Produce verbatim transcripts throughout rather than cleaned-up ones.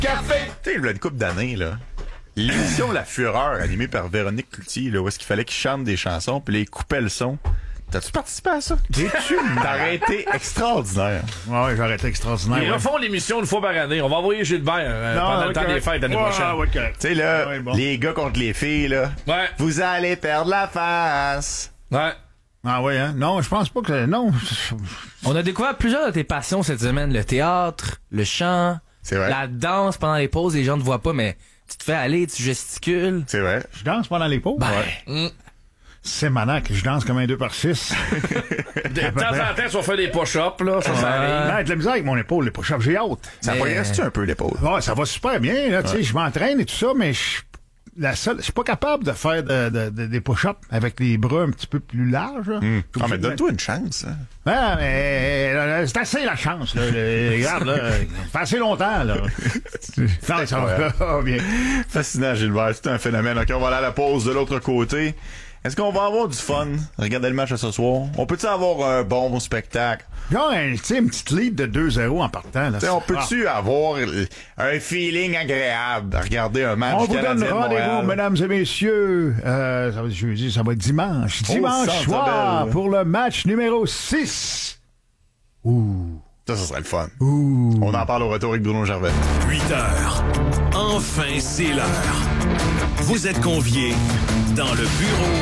café! Tu sais, il y a une couple d'années, là. L'émission La Fureur, animée par Véronique Cloutier, là, où est-ce qu'il fallait qu'il chante des chansons, puis là, il coupait le son. T'as-tu participé à ça? T'es-tu? T'aurais été extraordinaire. Ouais, ouais, j'aurais été extraordinaire. Ils ouais. refont l'émission une fois par année. On va envoyer Gilbert euh, Non, pendant ouais, le temps correct. des fêtes l'année Ouais, prochaine. ouais, correct. Tu sais, là, Ouais, bon. les gars contre les filles, là. Ouais. Vous allez perdre la face. Ouais. Ah ouais, hein? Non, je pense pas que... Non. On a découvert plusieurs de tes passions cette semaine. Le théâtre, le chant, C'est vrai. la danse pendant les pauses. Les gens ne te voient pas, mais tu te fais aller, tu gesticules. C'est vrai. Je danse pendant les pauses. Ben, C'est manac, je danse comme un deux par six. De temps en temps, si on fait des push-ups, là, ça, ça arrive. J'ai de la misère avec mon épaule, les push-ups, j'ai hâte. Ça Mais- progresse-tu un peu, l'épaule? Ouais, ça va super bien, là, tu sais, je m'entraîne et tout ça, mais je... La seule, je suis pas capable de faire de, de, de- des push-ups avec les bras un petit peu plus larges. là. Hum. Je suis Ah, mais obligé de- donne-toi une chance, hein. Ah, mais euh, c'est assez la chance, là. Le- regarde, là, ça fait assez longtemps, là. Non, ça va ah, bien. Fascinant, Gilbert. C'est un phénomène. OK, on va aller à la pause de l'autre côté. Est-ce qu'on va avoir du fun? Regardez le match ce soir. On peut-tu avoir un bon spectacle? Genre, un, tu sais, une petite lead de deux zéro en partant, là. T'sais, on peut-tu avoir un feeling agréable à regarder un match On vous canadien donne de rendez-vous, Montréal? mesdames et messieurs. Euh, ça va être jeudi, ça va être dimanche. Dimanche Centre soir Bell. pour le match numéro six. Ouh. Ça, ça serait le fun. On en parle au retour avec Bruno Gervais. huit heures. Enfin, c'est l'heure. Vous êtes conviés dans le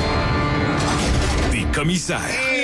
bureau des commissaires.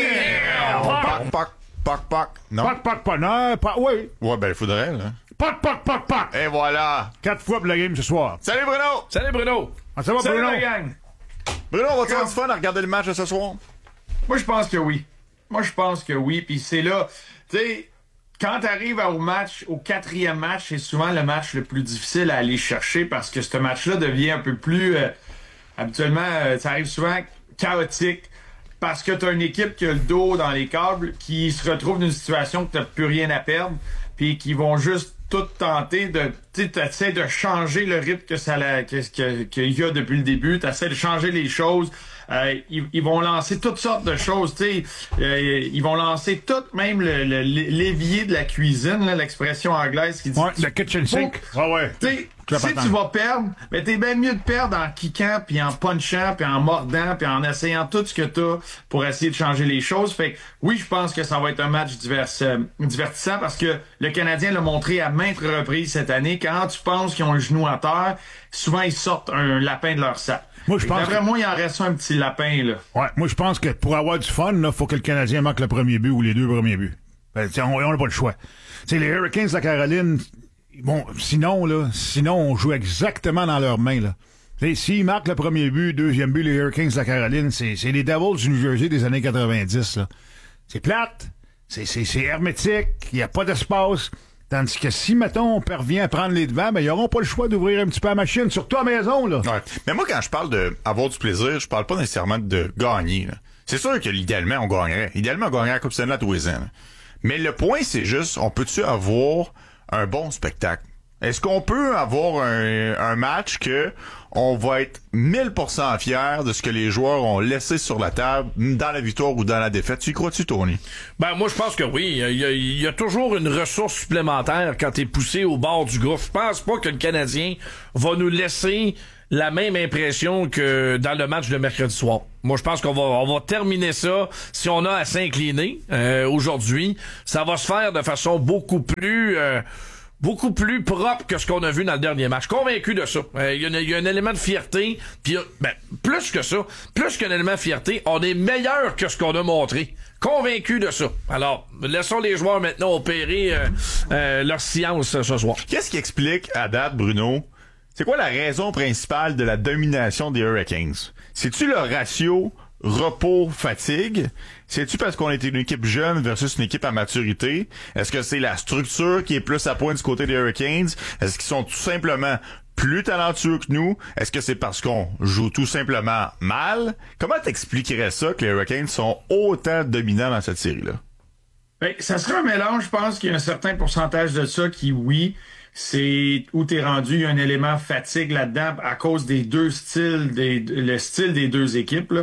Pac, pac, pac, pac. Non? Pac, pac, pac, non, pac, oui. Ouais, ben, il faudrait, là. Pac, pac, pac, pac. Et voilà. Quatre fois pour la game ce soir. Salut, Bruno! Salut, Bruno! Ah, ça va, Salut, Bruno? la gang! Bruno, on va-tu avoir du fun à regarder le match de ce soir? Moi, je pense que oui. Moi, je pense que oui. Puis c'est là, tu sais, quand t'arrives au match, au quatrième match, c'est souvent le match le plus difficile à aller chercher parce que ce match-là devient un peu plus, euh, habituellement, euh, ça arrive souvent chaotique parce que t'as une équipe qui a le dos dans les câbles, qui se retrouve dans une situation que t'as plus rien à perdre, puis qui vont juste tout tenter de, tu sais, t'essaies de changer le rythme que ça, la, que, que, qu'il y a depuis le début, t'essaies de changer les choses. Euh, ils, ils vont lancer toutes sortes de choses, tu sais, euh, ils vont lancer tout, même le, le- l'évier de la cuisine, là, l'expression anglaise qui dit. Ouais, le kitchen sink. Ouais, ouais. Tu sais, Tu vas si pas tu attendre. vas perdre, mais t'es bien mieux de perdre en kickant, puis en punchant, puis en mordant, puis en essayant tout ce que t'as pour essayer de changer les choses. Fait que oui, je pense que ça va être un match divers, euh, divertissant parce que le Canadien l'a montré à maintes reprises cette année. Quand tu penses qu'ils ont le genou à terre, souvent ils sortent un lapin de leur sac. Moi, je pense D'après que- moi, il en reste un petit lapin, là. Ouais, moi, je pense que pour avoir du fun, là, faut que le Canadien marque le premier but ou les deux premiers buts. Ben, t'sais, on n'a pas le choix. T'sais, les Hurricanes de la Caroline, bon, sinon, là, sinon, on joue exactement dans leurs mains, là. T'sais, s'ils marquent le premier but, deuxième but, les Hurricanes de la Caroline, c'est, c'est les Devils du New Jersey des années quatre-vingt-dix, là. C'est plate, c'est, c'est, c'est hermétique, il n'y a pas d'espace. Tandis que si, mettons, on parvient à prendre les devants, ben, ils n'auront pas le choix d'ouvrir un petit peu la machine, surtout à la maison, là. Ouais. Mais moi, quand je parle de avoir du plaisir, je parle pas nécessairement de gagner, là. C'est sûr que idéalement, on gagnerait. Idéalement, on gagnerait la Coupe Stanley à tous les ans, là. Mais le point, c'est juste, on peut-tu avoir un bon spectacle? Est-ce qu'on peut avoir un, un match que on va être mille pour cent fiers de ce que les joueurs ont laissé sur la table dans la victoire ou dans la défaite? Tu y crois-tu, Tony? Ben, moi, je pense que oui. Il y a, il y a toujours une ressource supplémentaire quand t'es poussé au bord du gouffre. Je pense pas que le Canadien va nous laisser la même impression que dans le match de mercredi soir. Moi, je pense qu'on va, on va terminer ça. Si on a à s'incliner euh, aujourd'hui, ça va se faire de façon beaucoup plus... Euh, beaucoup plus propre que ce qu'on a vu dans le dernier match. Convaincu de ça. Il euh, y, y a un élément de fierté, puis ben, plus que ça, plus qu'un élément de fierté, on est meilleur que ce qu'on a montré. Convaincu de ça. Alors, laissons les joueurs maintenant opérer euh, euh, leur science euh, ce soir. Qu'est-ce qui explique, à date, Bruno, c'est quoi la raison principale de la domination des Hurricanes? C'est-tu le ratio repos-fatigue? C'est-tu parce qu'on était une équipe jeune versus une équipe à maturité? Est-ce que c'est la structure qui est plus à point du côté des Hurricanes? Est-ce qu'ils sont tout simplement plus talentueux que nous? Est-ce que c'est parce qu'on joue tout simplement mal? Comment t'expliquerais ça que les Hurricanes sont autant dominants dans cette série-là? Ben, ça serait un mélange, je pense qu'il y a un certain pourcentage de ça qui, oui, c'est où t'es rendu, il y a un élément fatigue là-dedans à cause des deux styles, des, le style des deux équipes, là.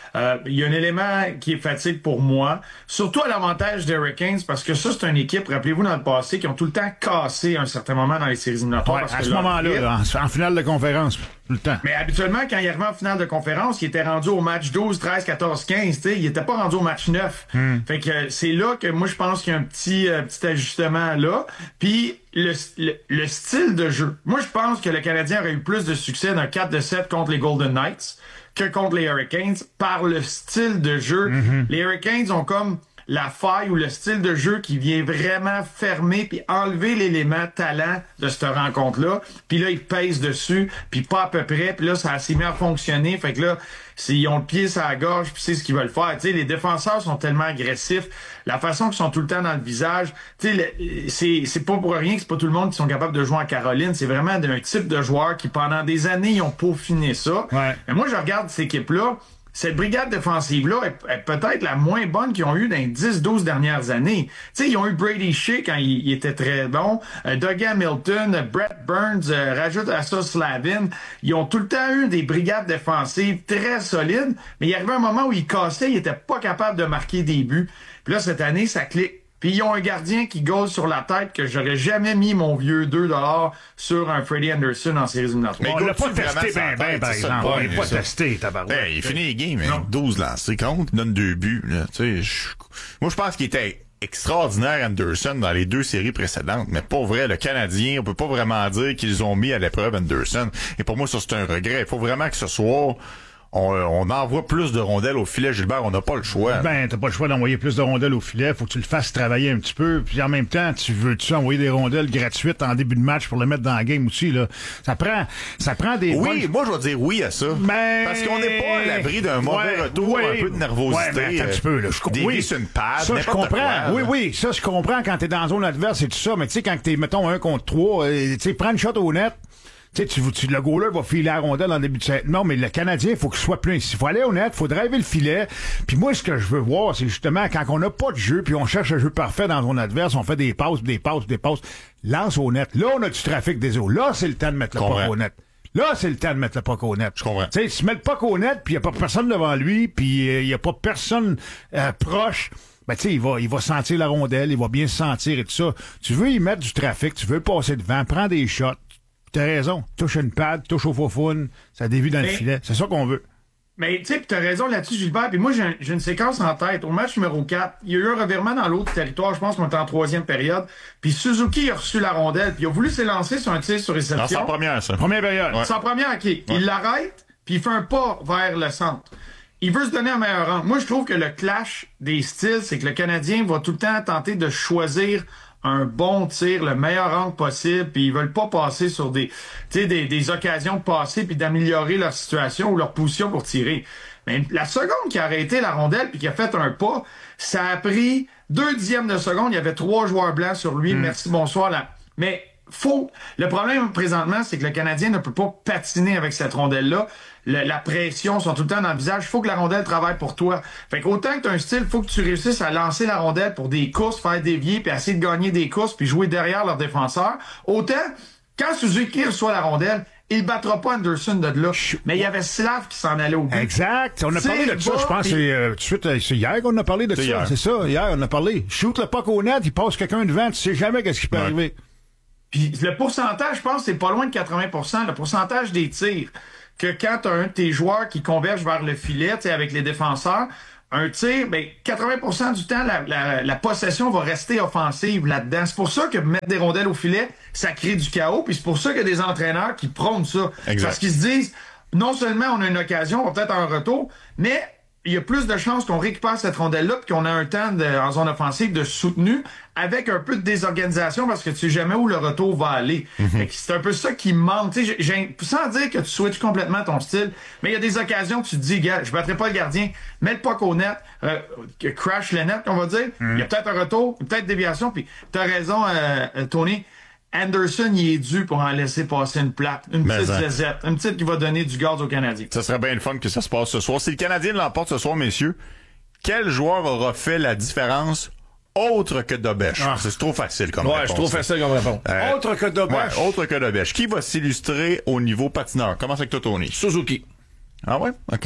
Euh, il y a un élément qui est fatigue pour moi, surtout à l'avantage des Hurricanes, parce que ça, c'est une équipe, rappelez-vous, dans le passé, qui ont tout le temps cassé à un certain moment dans les séries éliminatoires. Ouais, parce à que ce leur moment-là, rythme- là, en, en finale de conférence, tout le temps. Mais habituellement, quand il arrivait en finale de conférence, il était rendu au match douze, treize, quatorze, quinze, tu sais, il était pas rendu au match neuf. Hmm. Fait que euh, c'est là que moi, je pense qu'il y a un petit, euh, petit ajustement là. Puis le, le, le style de jeu. Moi, je pense que le Canadien aurait eu plus de succès d'un quatre de sept contre les Golden Knights que contre les Hurricanes par le style de jeu. Mm-hmm. Les Hurricanes ont comme la faille ou le style de jeu qui vient vraiment fermer puis enlever l'élément talent de cette rencontre-là. Puis là, ils pèsent dessus, puis pas à peu près. Puis là, ça s'est mis à fonctionner. Fait que là, s'ils ont le pied sur la gorge, puis c'est ce qu'ils veulent faire. Tu sais, les défenseurs sont tellement agressifs. La façon qu'ils sont tout le temps dans le visage, tu sais, c'est, c'est pas pour rien que c'est pas tout le monde qui sont capables de jouer en Caroline. C'est vraiment d'un type de joueur qui, pendant des années, ils ont peaufiné ça. Ouais. Mais moi, je regarde cette équipe-là. Cette brigade défensive-là est, est peut-être la moins bonne qu'ils ont eu dans les dix douze dernières années. Tu sais, ils ont eu Brady Shea quand il, il était très bon, euh, Doug Hamilton, euh, Brett Burns, euh, rajoute à ça Slavin. Ils ont tout le temps eu des brigades défensives très solides, mais il y arrivait un moment où ils cassaient, ils étaient pas capables de marquer des buts. Puis là, cette année, ça clique. Puis ils ont un gardien qui goal sur la tête que j'aurais jamais mis mon vieux deux dollars sur un Freddie Anderson en séries éliminatoires. Mais On l'a pas goal-tu testé vraiment bien, sa bien, tête, par c'est ça le exemple. On point, l'a pas ça. testé, tabarouette. Ben, il finit les games, hein, douze lancés contre, il donne deux buts. Là, tu sais, je- moi, je pense qu'il était extraordinaire, Anderson, dans les deux séries précédentes. Mais pas vrai, le Canadien, on peut pas vraiment dire qu'ils ont mis à l'épreuve Anderson. Et pour moi, ça, c'est un regret. Il faut vraiment que ce soir, on, on envoie plus de rondelles au filet, Gilbert. On n'a pas le choix. Ben, t'as pas le choix d'envoyer plus de rondelles au filet. Faut que tu le fasses travailler un petit peu. Puis en même temps, tu veux-tu envoyer des rondelles gratuites en début de match pour le mettre dans la game aussi, là? Ça prend, ça prend des Oui, bonnes- moi, je vais dire oui à ça. Ben, Parce qu'on n'est pas à l'abri d'un mauvais ouais, retour, ouais, un peu de nervosité. Ouais, mais attends un petit peu, là. Je co- des oui, vies sur une patte, ça, je n'importe comprends. quoi, oui, là. oui, ça, je comprends quand t'es dans la zone adverse et tout ça. Mais tu sais, quand t'es, mettons, un contre trois, euh, tu sais, prends une shot au net. Tu sais, tu, tu, le goaler va filer la rondelle en début de set. Non, mais le Canadien, il faut qu'il soit plein. Il faut aller au net, il faut driver le filet. Puis moi, ce que je veux voir, c'est justement quand on n'a pas de jeu, puis on cherche le jeu parfait dans son adverse, on fait des passes, des passes, des passes. Lance au net. Là, on a du trafic des eaux. Là, c'est le temps de mettre le Comprends. puck au net. Là, c'est le temps de mettre le puck au net. Je comprends. Tu sais, s'il met le puck au net, puis il n'y a pas personne devant lui, puis il n'y a pas personne euh, proche, ben tu sais, il va, il va sentir la rondelle, il va bien se sentir et tout ça. Tu veux y mettre du trafic, tu veux passer devant, prends des shots. T'as raison. Touche une pad, touche au faux-foune, ça dévie dans Mais- le filet. C'est ça qu'on veut. Mais tu sais, pis t'as raison là-dessus, Gilbert. Puis moi, j'ai, un- j'ai une séquence en tête. Au match numéro quatre, il y a eu un revirement dans l'autre territoire. Je pense qu'on était en troisième période. Puis Suzuki a reçu la rondelle. Puis il a voulu s'élancer sur un tir sur Non, c'est réception. en première, ça. Première période. Ouais. C'est en première, OK. Il l'arrête, puis il fait un pas vers le centre. Il veut se donner un meilleur rang. Moi, je trouve que le clash des styles, c'est que le Canadien va tout le temps tenter de choisir un bon tir, le meilleur angle possible, puis ils veulent pas passer sur des, tu sais, des, des occasions de passer puis d'améliorer leur situation ou leur position pour tirer. Mais la seconde qui a arrêté la rondelle puis qui a fait un pas, ça a pris deux dixièmes de seconde. Il y avait trois joueurs blancs sur lui. Merci, bonsoir. Là. Mais faut. Le problème présentement, c'est que le Canadien ne peut pas patiner avec cette rondelle-là. Le- la pression sont tout le temps dans le visage. Il faut que la rondelle travaille pour toi. Fait qu'autant que tu as un style, faut que tu réussisses à lancer la rondelle pour des courses, faire dévier, puis essayer de gagner des courses, puis jouer derrière leur défenseur. Autant, quand Suzuki reçoit la rondelle, il battra pas Anderson de là. Mais il y avait Slav qui s'en allait au but. Exact. On a Tire parlé de ça, bas, je pense, puis- c'est euh, tout de suite, euh, c'est hier qu'on a parlé de ça. C'est hier. C'est ça, hier, on a parlé. Shoot le puck au net, il passe quelqu'un devant, tu sais jamais qu'est-ce qui peut Ouais. arriver. Puis le pourcentage, je pense, c'est pas loin de quatre-vingts pour cent. Le pourcentage des tirs que quand t'as un de tes joueurs qui converge vers le filet, tu sais, avec les défenseurs, un tir, ben quatre-vingts pour cent du temps, la, la, la possession va rester offensive là-dedans. C'est pour ça que mettre des rondelles au filet, ça crée du chaos. Puis c'est pour ça qu'il y a des entraîneurs qui prônent ça. Exact. Parce qu'ils se disent, non seulement on a une occasion, on va peut-être en retour, mais il y a plus de chances qu'on récupère cette rondelle-là puis qu'on a un temps de, en zone offensive de soutenu avec un peu de désorganisation parce que tu sais jamais où le retour va aller. Fait que c'est un peu ça qui manque. Tu sais, j'ai- j'ai- sans dire que tu switches complètement ton style, mais il y a des occasions où tu te dis, gars, je battrai pas le gardien, mets le puck au net, euh, que crash le net, on va dire. Il y a peut-être un retour, peut-être déviation, puis t'as raison, euh, euh, Tony. Anderson, il est dû pour en laisser passer une plate, une Mais petite hein. zézette, une petite qui va donner du gaz aux Canadiens. Ça serait bien le fun que ça se passe ce soir. Si le Canadien l'emporte ce soir, messieurs, quel joueur aura fait la différence autre que Dobèche? Ah. C'est trop facile comme Ouais, réponse. je trouve facile comme réponse. Euh, Autre que Dobèche. Ouais, autre que Dobèche. Qui va s'illustrer au niveau patineur? Commence avec toi, Tony. Suzuki. Ah ouais? OK.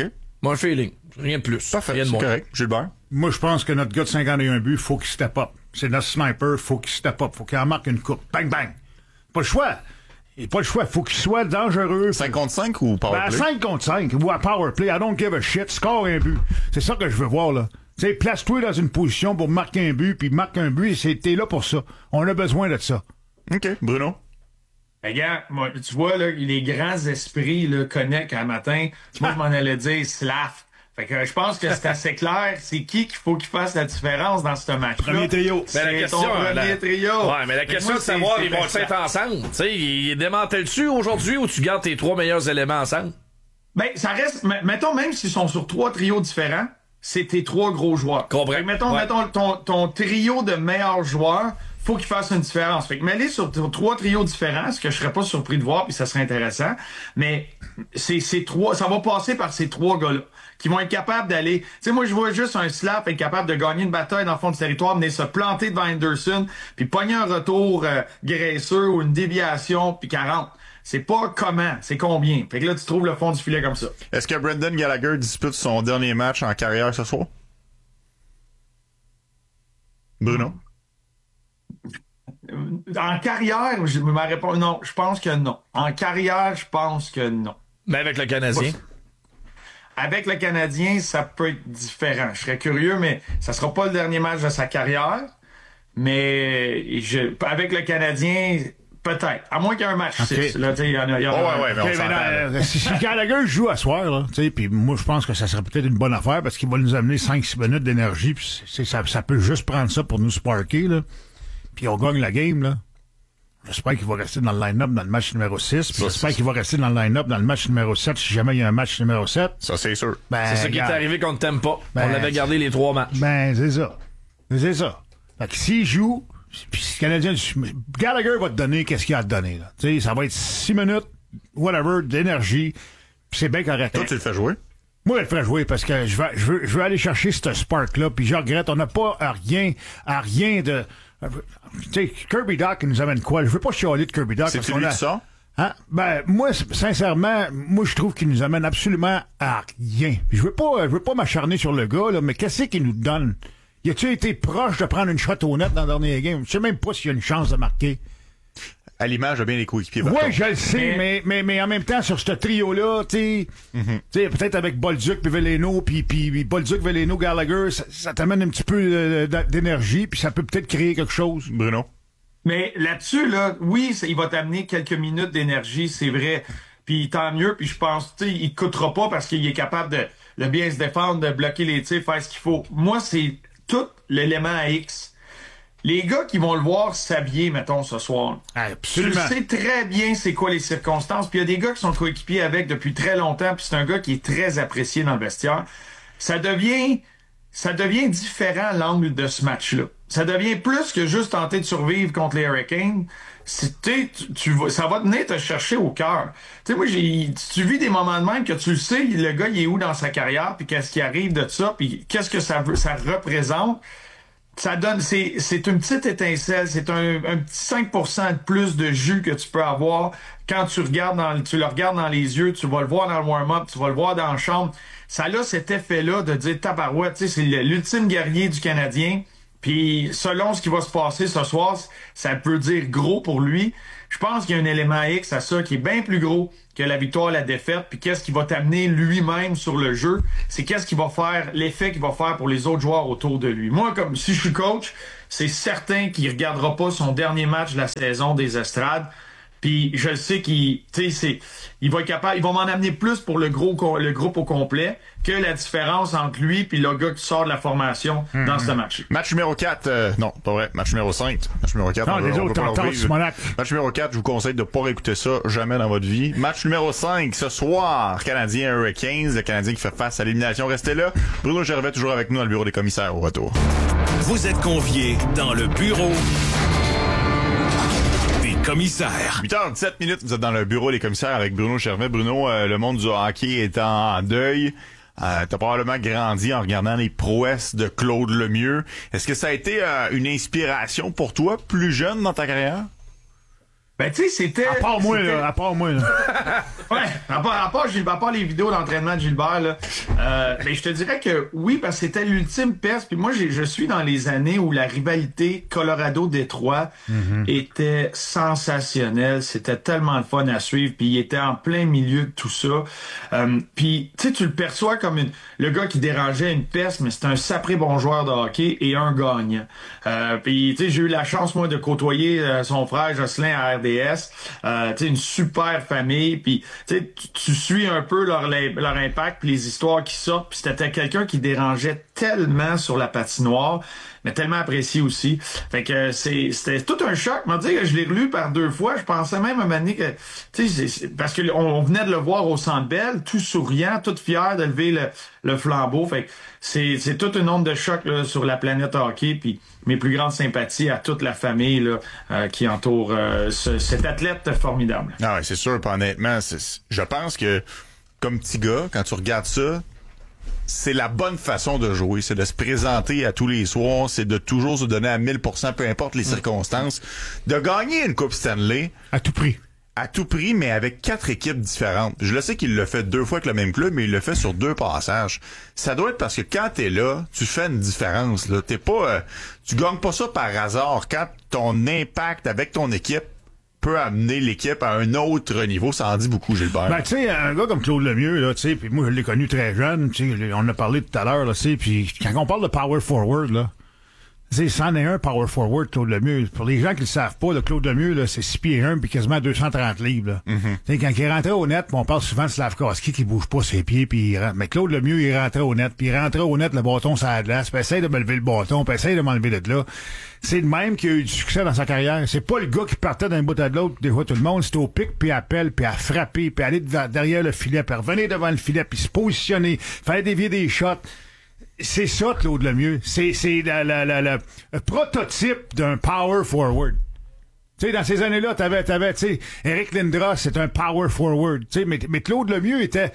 Mon feeling. Rien de plus. Parfait, Rien de c'est moins. correct. Gilbert? Moi, je pense que notre gars de cinquante et un buts, faut qu'il step up. C'est notre sniper, faut qu'il step up. Faut qu'il en marque une coupe. Bang, bang. Pas le choix. Il pas le choix. Faut qu'il soit dangereux. cinq contre cinq ou power Ben, play? cinq contre cinq. Ou à power play. I don't give a shit. Score un but. C'est ça que je veux voir, là. Tu sais, place-toi dans une position pour marquer un but, puis marque un but, et c'est, t'es là pour ça. On a besoin de ça. OK. Bruno? Ben, gars, moi, tu vois, là, les grands esprits, là, connectent un matin. Moi, je m'en allais dire Slav. Fait que je pense que c'est assez clair. C'est qui qu'il faut qu'il fasse la différence dans ce match-là? Premier trio. C'est Mais la question, ton premier la- trio. Ouais, mais la Fait que question moi, de savoir, c'est- ils vont c'est être ensemble. Tu sais, ils démantèlent-tu aujourd'hui ou tu gardes tes trois meilleurs éléments ensemble? Ben, ça reste, m- mettons, même s'ils sont sur trois trios différents, c'est tes trois gros joueurs. Comprends. Fait que mettons, Ouais. mettons ton, ton trio de meilleurs joueurs, faut qu'ils fassent une différence. Fait que mêler sur t- trois trios différents, ce que je serais pas surpris de voir, puis ça serait intéressant, mais c'est ces trois, ça va passer par ces trois gars-là, qui vont être capables d'aller, tu sais, moi, je vois juste un Slap être capable de gagner une bataille dans le fond du territoire, venir se planter devant Anderson, puis pogner un retour euh, graisseux ou une déviation, puis quarante. C'est pas comment, c'est combien. Fait que là, tu trouves le fond du filet comme ça. Est-ce que Brendan Gallagher dispute son dernier match en carrière ce soir? Bruno? En carrière, je ma réponse, non, je pense que non. En carrière, je pense que non. Mais avec le Canadien. Avec le Canadien, ça peut être différent. Je serais curieux, mais ça sera pas le dernier match de sa carrière. Mais je, avec le Canadien, peut-être. À moins qu'il y ait un match Okay. six. Là, tu sais, il y en a, il y en a Oh, un. ouais, ouais, mais on Ok, mais s'entend, non, là. euh, si, si Gallagher joue à soir, là, tu sais, puis moi, je pense que ça serait peut-être une bonne affaire parce qu'il va nous amener cinq six minutes d'énergie, puis c'est, ça, ça peut juste prendre ça pour nous sparker, là. Puis on gagne la game, là. J'espère qu'il va rester dans le line-up dans le match numéro six, puis Ça, j'espère c'est- qu'il va rester dans le line-up dans le match numéro sept si jamais il y a un match numéro sept. Ça, c'est sûr. Ben, C'est ça qui est regarde. arrivé contre Tampa. Ben, On l'avait gardé les trois matchs. Ben, c'est ça. C'est ça. Fait que s'il joue, puis si le Canadien, Gallagher va te donner qu'est-ce qu'il a à te donner, là. Tu sais, ça va être six minutes, whatever, d'énergie, puis c'est bien correct. Toi, tu le fais jouer? Moi, je le ferais jouer parce que je veux, je veux, je veux aller chercher ce spark-là, puis je regrette, on n'a pas à rien, à rien de... Tu sais, Kirby Doc il nous amène quoi? Je veux pas chialer de Kirby Doc. C'est-tu parce qu'on lui a- qui sort? Hein? Ben, moi, c- sincèrement, moi, je trouve qu'il nous amène absolument à rien. Puis je veux pas, je veux pas m'acharner sur le gars, là, mais qu'est-ce qu'il nous donne? Y a-tu été proche de prendre une shot au net dans le dernier game? Je sais même pas s'il y a une chance de marquer. À l'image de bien les coéquipiers. par Oui, contre. je le sais, mais, mais, mais en même temps, sur ce trio-là, tu sais, tu sais, peut-être avec Bolduc puis Veleno, puis, puis Bolduc, Veleno, Gallagher, ça, ça t'amène un petit peu euh, d'a- d'énergie, puis ça peut peut-être créer quelque chose. Bruno? Mais là-dessus, là, oui, ça- il va t'amener quelques minutes d'énergie, c'est vrai. Puis tant mieux, puis je pense, tu sais, il te coûtera pas parce qu'il est capable de, de bien se défendre, de bloquer les tirs, faire ce qu'il faut. Moi, c'est tout l'élément à X. Les gars qui vont le voir s'habiller, mettons, ce soir. Absolument. Tu sais très bien c'est quoi les circonstances. Puis il y a des gars qui sont coéquipiers avec depuis très longtemps, puis c'est un gars qui est très apprécié dans le vestiaire. Ça devient, ça devient différent l'angle de ce match-là. Ça devient plus que juste tenter de survivre contre les Hurricanes. C'est, tu, tu vas, ça va venir te chercher au cœur. Tu sais, moi, j'ai, tu vis des moments de même que tu le sais, le gars, il est où dans sa carrière, puis qu'est-ce qui arrive de ça, puis qu'est-ce que ça veut, ça représente. Ça donne, c'est, c'est une petite étincelle, c'est un, un petit cinq pour cent de plus de jus que tu peux avoir quand tu regardes dans, tu le regardes dans les yeux, tu vas le voir dans le warm-up, tu vas le voir dans la chambre. Ça a cet effet-là de dire tabarouette, tu sais, c'est l'ultime guerrier du Canadien. Puis selon ce qui va se passer ce soir, ça peut dire gros pour lui. Je pense qu'il y a un élément X à ça qui est bien plus gros que la victoire, la défaite, puis qu'est-ce qui va t'amener lui-même sur le jeu, c'est qu'est-ce qui va faire, l'effet qu'il va faire pour les autres joueurs autour de lui. Moi, comme si je suis coach, c'est certain qu'il regardera pas son dernier match de la saison des Estrades. Puis je le sais qu'il, tu sais, c'est, il va être capable, il va m'en amener plus pour le gros, le groupe au complet que la différence entre lui puis le gars qui sort de la formation mm-hmm. dans ce match. Match numéro quatre, euh, non, pas vrai. Match numéro cinq. Match numéro quatre. Non, on les va, on autres va pas leur t'entendent, vivre. Simonac. Match numéro quatre, je vous conseille de pas réécouter ça jamais dans votre vie. Match numéro cinq, ce soir, Canadien Hurricanes, le Canadien qui fait face à l'élimination. Restez là. Bruno Gervais toujours avec nous dans le bureau des commissaires au retour. Vous êtes conviés dans le bureau des commissaires. huit heures dix-sept minutes, vous êtes dans le bureau des commissaires avec Bruno Gervais. Bruno, euh, le monde du hockey est en deuil. Euh, t'as probablement grandi en regardant les prouesses de Claude Lemieux. Est-ce que ça a été euh, une inspiration pour toi, plus jeune dans ta carrière? Ben, tu sais, c'était... À part moi, c'était... là. À part moi, là. Ouais, à part, à part, Gilles- à part les vidéos d'entraînement de Gilbert, là, euh, ben, je te dirais que oui, parce que c'était l'ultime peste. Puis moi, j'ai, je suis dans les années où la rivalité Colorado-Détroit mm-hmm. était sensationnelle. C'était tellement de fun à suivre. Puis il était en plein milieu de tout ça. Euh, puis, tu sais, tu le perçois comme une, le gars qui dérangeait une peste, mais c'était un sapré bon joueur de hockey et un gagnant. Euh, puis, tu sais, j'ai eu la chance, moi, de côtoyer euh, son frère Jocelyn à R D S. Euh, tu sais, une super famille. Puis, tu sais, tu, tu suis un peu leur, leur impact puis les histoires qui sortent. Puis c'était quelqu'un qui dérangeait tellement sur la patinoire, mais tellement apprécié aussi. Fait que c'est, c'était tout un choc. Je dire que je l'ai relu par deux fois. Je pensais même à un moment donné que, tu sais, parce que on, on venait de le voir au Centre Bell, tout souriant, tout fier de lever le, le flambeau. Fait que c'est, c'est toute une onde de choc là, sur la planète hockey. Puis mes plus grandes sympathies à toute la famille là, euh, qui entoure euh, ce, cet athlète formidable. Ah ouais, c'est sûr. Pas honnêtement, c'est, je pense que comme petit gars, quand tu regardes ça, c'est la bonne façon de jouer, c'est de se présenter à tous les soirs, c'est de toujours se donner à mille pour cent, peu importe les circonstances, de gagner une Coupe Stanley. À tout prix. À tout prix, mais avec quatre équipes différentes. Je le sais qu'il l'a fait deux fois avec le même club, mais il l'a fait sur deux passages. Ça doit être parce que quand t'es là, tu fais une différence, là. T'es pas, euh, tu gagnes pas ça par hasard. Quand ton impact avec ton équipe peut amener l'équipe à un autre niveau, ça en dit beaucoup, Gilbert. Ben, tu sais, un gars comme Claude Lemieux, là, tu sais, puis moi, je l'ai connu très jeune, tu sais, on en a parlé tout à l'heure, là, tu sais, puis quand on parle de power forward, là, tu sais, c'en est un power forward, Claude Lemieux. Pour les gens qui le savent pas, le Claude Lemieux, là, c'est six pieds un puis quasiment deux cent trente livres, là. Mm-hmm. Tu sais, quand il rentrait au net, on parle souvent de Slavkovski qui bouge pas ses pieds, puis il rentre. Mais Claude Lemieux, il rentrait au net, puis il rentrait au net, le bâton sur la glace, puis essaye de me lever le bâton, puis essaye de m'enlever de là. C'est le même qui a eu du succès dans sa carrière. C'est pas le gars qui partait d'un bout à de l'autre, des fois tout le monde, c'était au pic, puis à pelle, puis à frapper, puis aller derrière le filet, puis revenir devant le filet, puis se positionner, faire dévier des shots. C'est ça, Claude Lemieux. C'est, c'est la, la, la, la, le prototype d'un power forward. Tu sais, dans ces années-là, t'avais, t'avais, tu sais, Eric Lindros, c'est un power forward. Tu sais, mais, mais Claude Lemieux était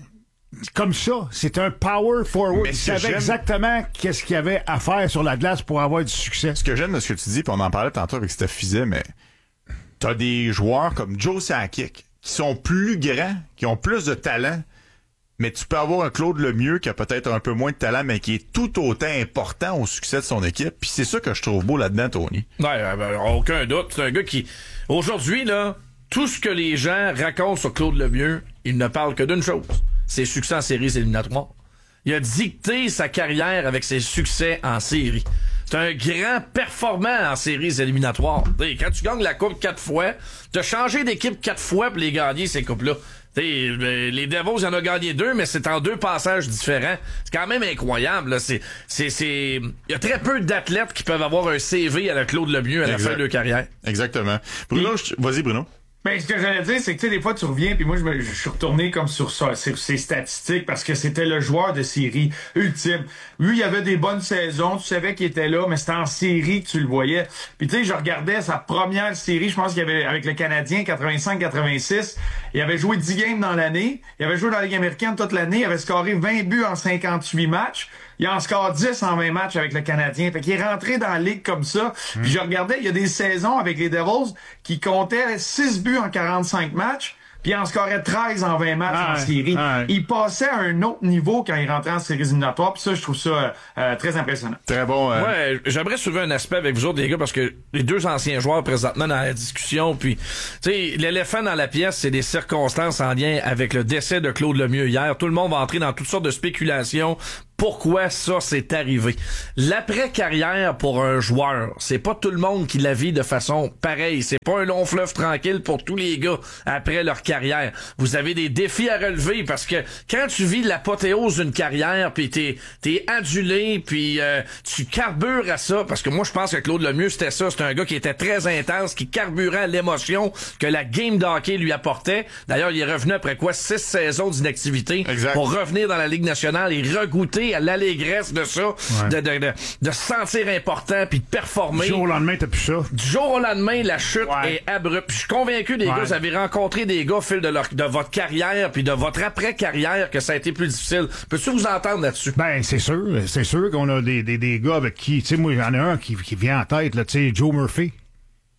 comme ça. C'est un power forward. Mais il savait j'aime... exactement qu'est-ce qu'il y avait à faire sur la glace pour avoir du succès. Ce que j'aime de ce que tu dis, puis on en parlait tantôt avec Steph Fizet, mais t'as des joueurs comme Joe Sakic qui sont plus grands, qui ont plus de talent, mais tu peux avoir un Claude Lemieux qui a peut-être un peu moins de talent, mais qui est tout autant important au succès de son équipe. Puis c'est ça que je trouve beau là-dedans, Tony. Ouais, ben, aucun doute. C'est un gars qui, aujourd'hui, là, tout ce que les gens racontent sur Claude Lemieux, il ne parle que d'une chose. Ses succès en séries éliminatoires. Il a dicté sa carrière avec ses succès en série. C'est un grand performant en séries éliminatoires. T'sais, quand tu gagnes la coupe quatre fois, t'as changé d'équipe quatre fois pour les gagner, ces coupes-là. T'sais, les Devils, il en a gagné deux, mais c'est en deux passages différents. C'est quand même incroyable. Là. C'est, c'est, c'est... Il y a très peu d'athlètes qui peuvent avoir un C V à la Claude Lemieux à la Exact. fin de leur carrière. Exactement. Bruno, je... vas-y, Bruno. Ben, ce que j'allais dire, c'est que, tu sais, des fois, tu reviens, puis moi, je, me, je suis retourné comme sur ça, sur ces statistiques, parce que c'était le joueur de série ultime. Lui, il avait des bonnes saisons, tu savais qu'il était là, mais c'était en série que tu le voyais. Puis, tu sais, je regardais sa première série, je pense qu'il y avait, avec le Canadien, quatre-vingt-cinq quatre-vingt-six, il avait joué dix games dans l'année, il avait joué dans la Ligue américaine toute l'année, il avait scoré vingt buts en cinquante-huit matchs. Il en score dix en vingt matchs avec le Canadien. Fait qu'il est rentré dans la ligue comme ça. Mmh. Puis je regardais, il y a des saisons avec les Devils qui comptaient six buts en quarante-cinq matchs. Puis il en scorait treize en vingt matchs ah, en série. Ah, il passait à un autre niveau quand il rentrait en séries éliminatoires. Puis ça, je trouve ça euh, très impressionnant. Très bon. Euh... Ouais, j'aimerais soulever un aspect avec vous autres, les gars, parce que les deux anciens joueurs présentement dans la discussion, puis tu sais, l'éléphant dans la pièce, c'est des circonstances en lien avec le décès de Claude Lemieux hier. Tout le monde va entrer dans toutes sortes de spéculations. Pourquoi ça s'est arrivé? L'après-carrière pour un joueur, c'est pas tout le monde qui la vit de façon pareille. C'est pas un long fleuve tranquille pour tous les gars après leur carrière. Vous avez des défis à relever parce que quand tu vis l'apothéose d'une carrière, puis t'es, t'es adulé, puis euh, tu carbures à ça, parce que moi je pense que Claude Lemieux c'était ça, c'est un gars qui était très intense, qui carburait à l'émotion que la game d'hockey lui apportait. D'ailleurs, il est revenu après quoi? Six saisons d'inactivité exact. Pour revenir dans la Ligue nationale et regoûter à l'allégresse de ça, ouais. de, de, de, de se sentir important puis de performer. Du jour au lendemain, t'as plus ça. Du jour au lendemain, la chute ouais. est abrupte. Je suis convaincu, les ouais. gars, vous avez rencontré des gars au fil de, leur, de votre carrière puis de votre après-carrière que ça a été plus difficile. Peux-tu vous entendre là-dessus? Ben, c'est sûr. C'est sûr qu'on a des, des, des gars avec qui, tu sais, moi, il y en a un qui, qui vient en tête, là, tu sais, Joe Murphy.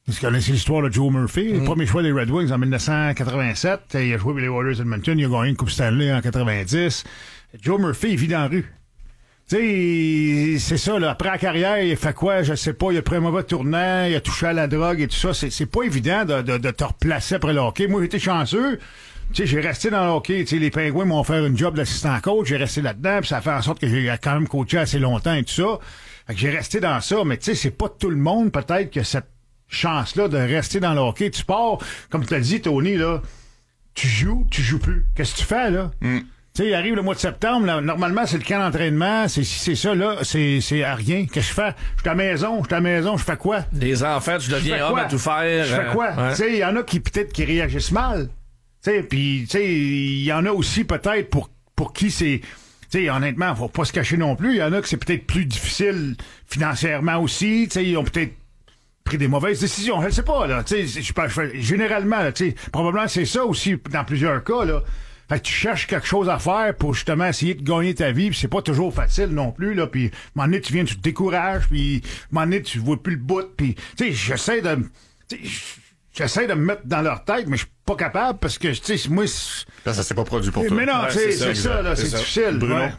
Vous connaissez l'histoire de Joe Murphy, le premier choix des Red Wings en dix-neuf cent quatre-vingt-sept. Il a joué pour les Oilers Edmonton, il a gagné une Coupe Stanley en quatre-vingt-dix. Joe Murphy, il vit dans la rue. Tu sais, c'est ça, là. Après la carrière, il fait quoi? Je sais pas. Il a pris un mauvais tournant, il a touché à la drogue et tout ça. C'est, c'est pas évident de, de, de te replacer après le hockey. Moi, j'étais chanceux. Tu sais, j'ai resté dans le hockey. Tu sais, les Pingouins m'ont offert une job d'assistant coach. J'ai resté là-dedans, puis ça a fait en sorte que j'ai quand même coaché assez longtemps et tout ça. Fait que j'ai resté dans ça. Mais tu sais, c'est pas tout le monde, peut-être, que cette chance-là de rester dans le hockey. Tu pars, comme tu l'as dit, Tony, là, tu joues, tu joues plus. Qu'est-ce que tu fais, là? Mm. Tu sais, il arrive le mois de septembre, là, normalement, c'est le camp d'entraînement, c'est c'est ça, là, c'est c'est à rien. Qu'est-ce que je fais? Je suis à la maison, je suis à la maison, je fais quoi? Les enfants, tu deviens homme à tout faire. Je fais quoi? Euh, ouais. Tu sais, il y en a qui, peut-être, qui réagissent mal. Tu sais, puis, tu sais, il y en a aussi, peut-être, pour pour qui c'est... Tu sais, honnêtement, faut pas se cacher non plus. Il y en a que c'est peut-être plus difficile financièrement aussi. Tu sais, ils ont peut-être pris des mauvaises décisions. Je sais pas, là. Tu sais, je parle généralement, là, tu sais, probablement c'est ça aussi dans plusieurs cas, là. Fait que tu cherches quelque chose à faire pour justement essayer de gagner ta vie, puis c'est pas toujours facile non plus, là, puis à un moment donné, tu viens, tu te décourages, puis à un moment donné, tu vois plus le bout, puis tu sais, j'essaie de... J'essaie de me mettre dans leur tête, mais je suis pas capable, parce que, tu sais, moi... Là, ça s'est pas produit pour mais toi. Mais non, ouais, c'est, c'est, c'est ça, là, c'est, c'est difficile. Bruno? Ouais.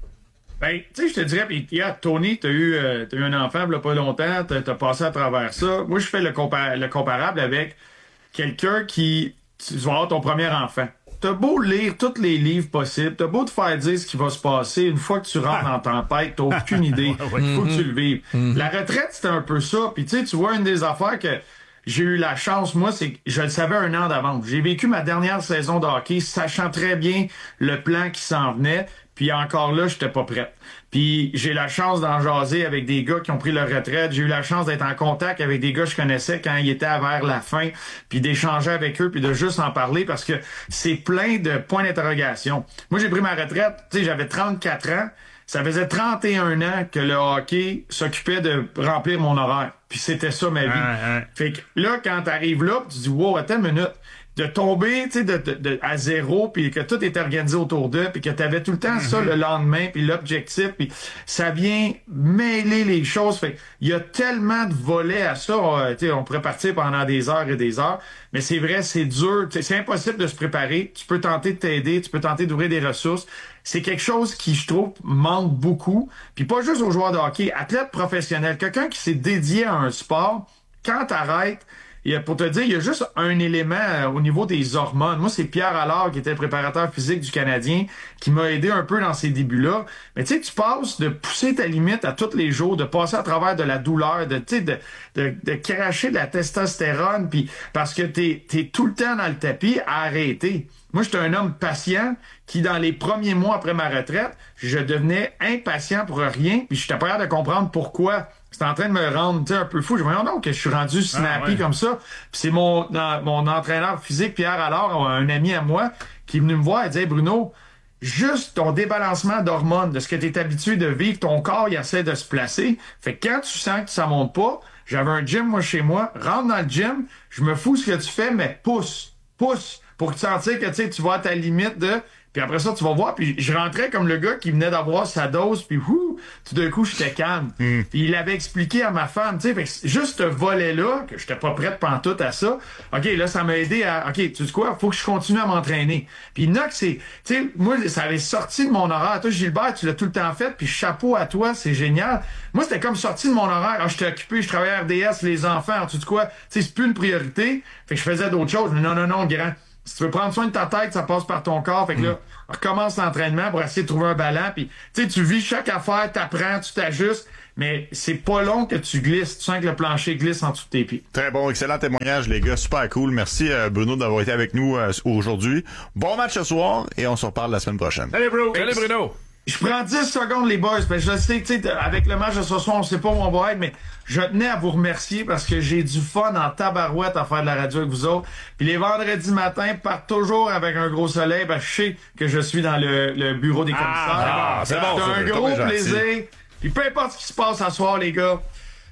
Ben, tu sais, je te dirais, pis hier, Tony, t'as eu, euh, t'as eu un enfant, il y a pas longtemps, t'as, t'as passé à travers ça. Moi, je fais le, compa- le comparable avec quelqu'un qui... Tu vas avoir ton premier enfant. T'as beau lire tous les livres possibles, t'as beau te faire dire ce qui va se passer, une fois que tu rentres ah. dans ta tête, t'as aucune idée. Il ouais, ouais. faut mm-hmm. que tu le vives. Mm-hmm. La retraite, c'était un peu ça. Puis tu sais, tu vois, une des affaires que j'ai eu la chance, moi, c'est que je le savais un an d'avance. J'ai vécu ma dernière saison de hockey, sachant très bien le plan qui s'en venait. Puis encore là, j'étais pas prête. Puis j'ai la chance d'en jaser avec des gars qui ont pris leur retraite. J'ai eu la chance d'être en contact avec des gars que je connaissais quand ils étaient vers la fin, puis d'échanger avec eux, puis de juste en parler parce que c'est plein de points d'interrogation. Moi, j'ai pris ma retraite, tu sais, j'avais trente-quatre ans. Ça faisait trente et un ans que le hockey s'occupait de remplir mon horaire. Puis c'était ça ma vie. Ouais, ouais. Fait que là, quand t'arrives là, tu dis « Wow, attends une minute ». De tomber, tu sais, de, de, de, à zéro, puis que tout est organisé autour d'eux, puis que tu avais tout le temps mm-hmm. ça le lendemain, puis l'objectif, puis ça vient mêler les choses. Fait il y a tellement de volets à ça. Euh, tu sais, on pourrait partir pendant des heures et des heures, mais c'est vrai, c'est dur. C'est impossible de se préparer. Tu peux tenter de t'aider, tu peux tenter d'ouvrir des ressources. C'est quelque chose qui, je trouve, manque beaucoup. Puis pas juste aux joueurs de hockey, athlètes professionnels, quelqu'un qui s'est dédié à un sport, quand t'arrêtes, il y a, pour te dire, il y a juste un élément euh, au niveau des hormones. Moi, c'est Pierre Allard, qui était le préparateur physique du Canadien, qui m'a aidé un peu dans ces débuts-là. Mais tu sais, tu passes de pousser ta limite à tous les jours, de passer à travers de la douleur, de, tu sais, de, de, de cracher de la testostérone, puis parce que t'es, t'es tout le temps dans le tapis à arrêter. Moi, j'étais un homme patient qui, dans les premiers mois après ma retraite, je devenais impatient pour rien, puis j'étais pas capable de comprendre pourquoi. C'était en train de me rendre un peu fou. Je me disais, non, que je suis rendu snappy ah, ouais. comme ça. Puis c'est mon, dans, mon entraîneur physique, Pierre Allard, un ami à moi, qui est venu me voir et dit, hey, Bruno, juste ton débalancement d'hormones, de ce que tu es habitué de vivre, ton corps, il essaie de se placer. Fait que quand tu sens que ça monte pas, j'avais un gym, moi, chez moi, rentre dans le gym, je me fous ce que tu fais, mais pousse, pousse, pour te sentir que, tu sais, tu vas à ta limite de... Puis après ça, tu vas voir. Puis je rentrais comme le gars qui venait d'avoir sa dose. Puis whou, tout d'un coup, j'étais calme. Mm. Puis il avait expliqué à ma femme, tu sais, juste ce volet-là, que j'étais pas prête pantoute à ça. OK, là, ça m'a aidé à... OK, tu sais quoi? Faut que je continue à m'entraîner. Puis il y en a que c'est... Tu sais, moi, ça avait sorti de mon horaire. Toi, Gilbert, tu l'as tout le temps fait. Puis chapeau à toi, c'est génial. Moi, c'était comme sorti de mon horaire. Ah, j'étais occupé, je travaillais à R D S, les enfants. Tu sais quoi? Tu sais, c'est plus une priorité. Fait que je faisais d'autres choses. Mais non, non, non, grand. Si tu veux prendre soin de ta tête, ça passe par ton corps. Fait que là, on recommence l'entraînement pour essayer de trouver un ballon. Puis, tu sais, tu vis chaque affaire, t'apprends, tu t'ajustes. Mais c'est pas long que tu glisses. Tu sens que le plancher glisse en dessous de tes pieds. Très bon, excellent témoignage, les gars. Super cool. Merci, euh, Bruno, d'avoir été avec nous euh, aujourd'hui. Bon match ce soir et on se reparle la semaine prochaine. Salut, Bruno. Salut, Bruno. Je prends dix secondes, les boys, parce que je sais, tu sais, avec le match de ce soir, on sait pas où on va être, mais je tenais à vous remercier parce que j'ai du fun en tabarouette à faire de la radio avec vous autres. Puis les vendredis matins partent toujours avec un gros soleil, ben, je sais que je suis dans le, le bureau des commissaires. Ah, c'est bon, c'est un ça, gros ça, plaisir. Puis peu importe ce qui se passe ce soir, les gars,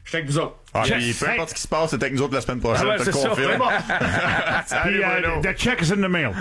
Je suis avec vous autres. Ah, Check. puis peu importe Hey. ce qui se passe, c'est avec nous autres la semaine prochaine, Ah ouais, je te le c'est ça. confirme. C'est bon. Salut, Puis, euh, Bruno. the check is in the mail.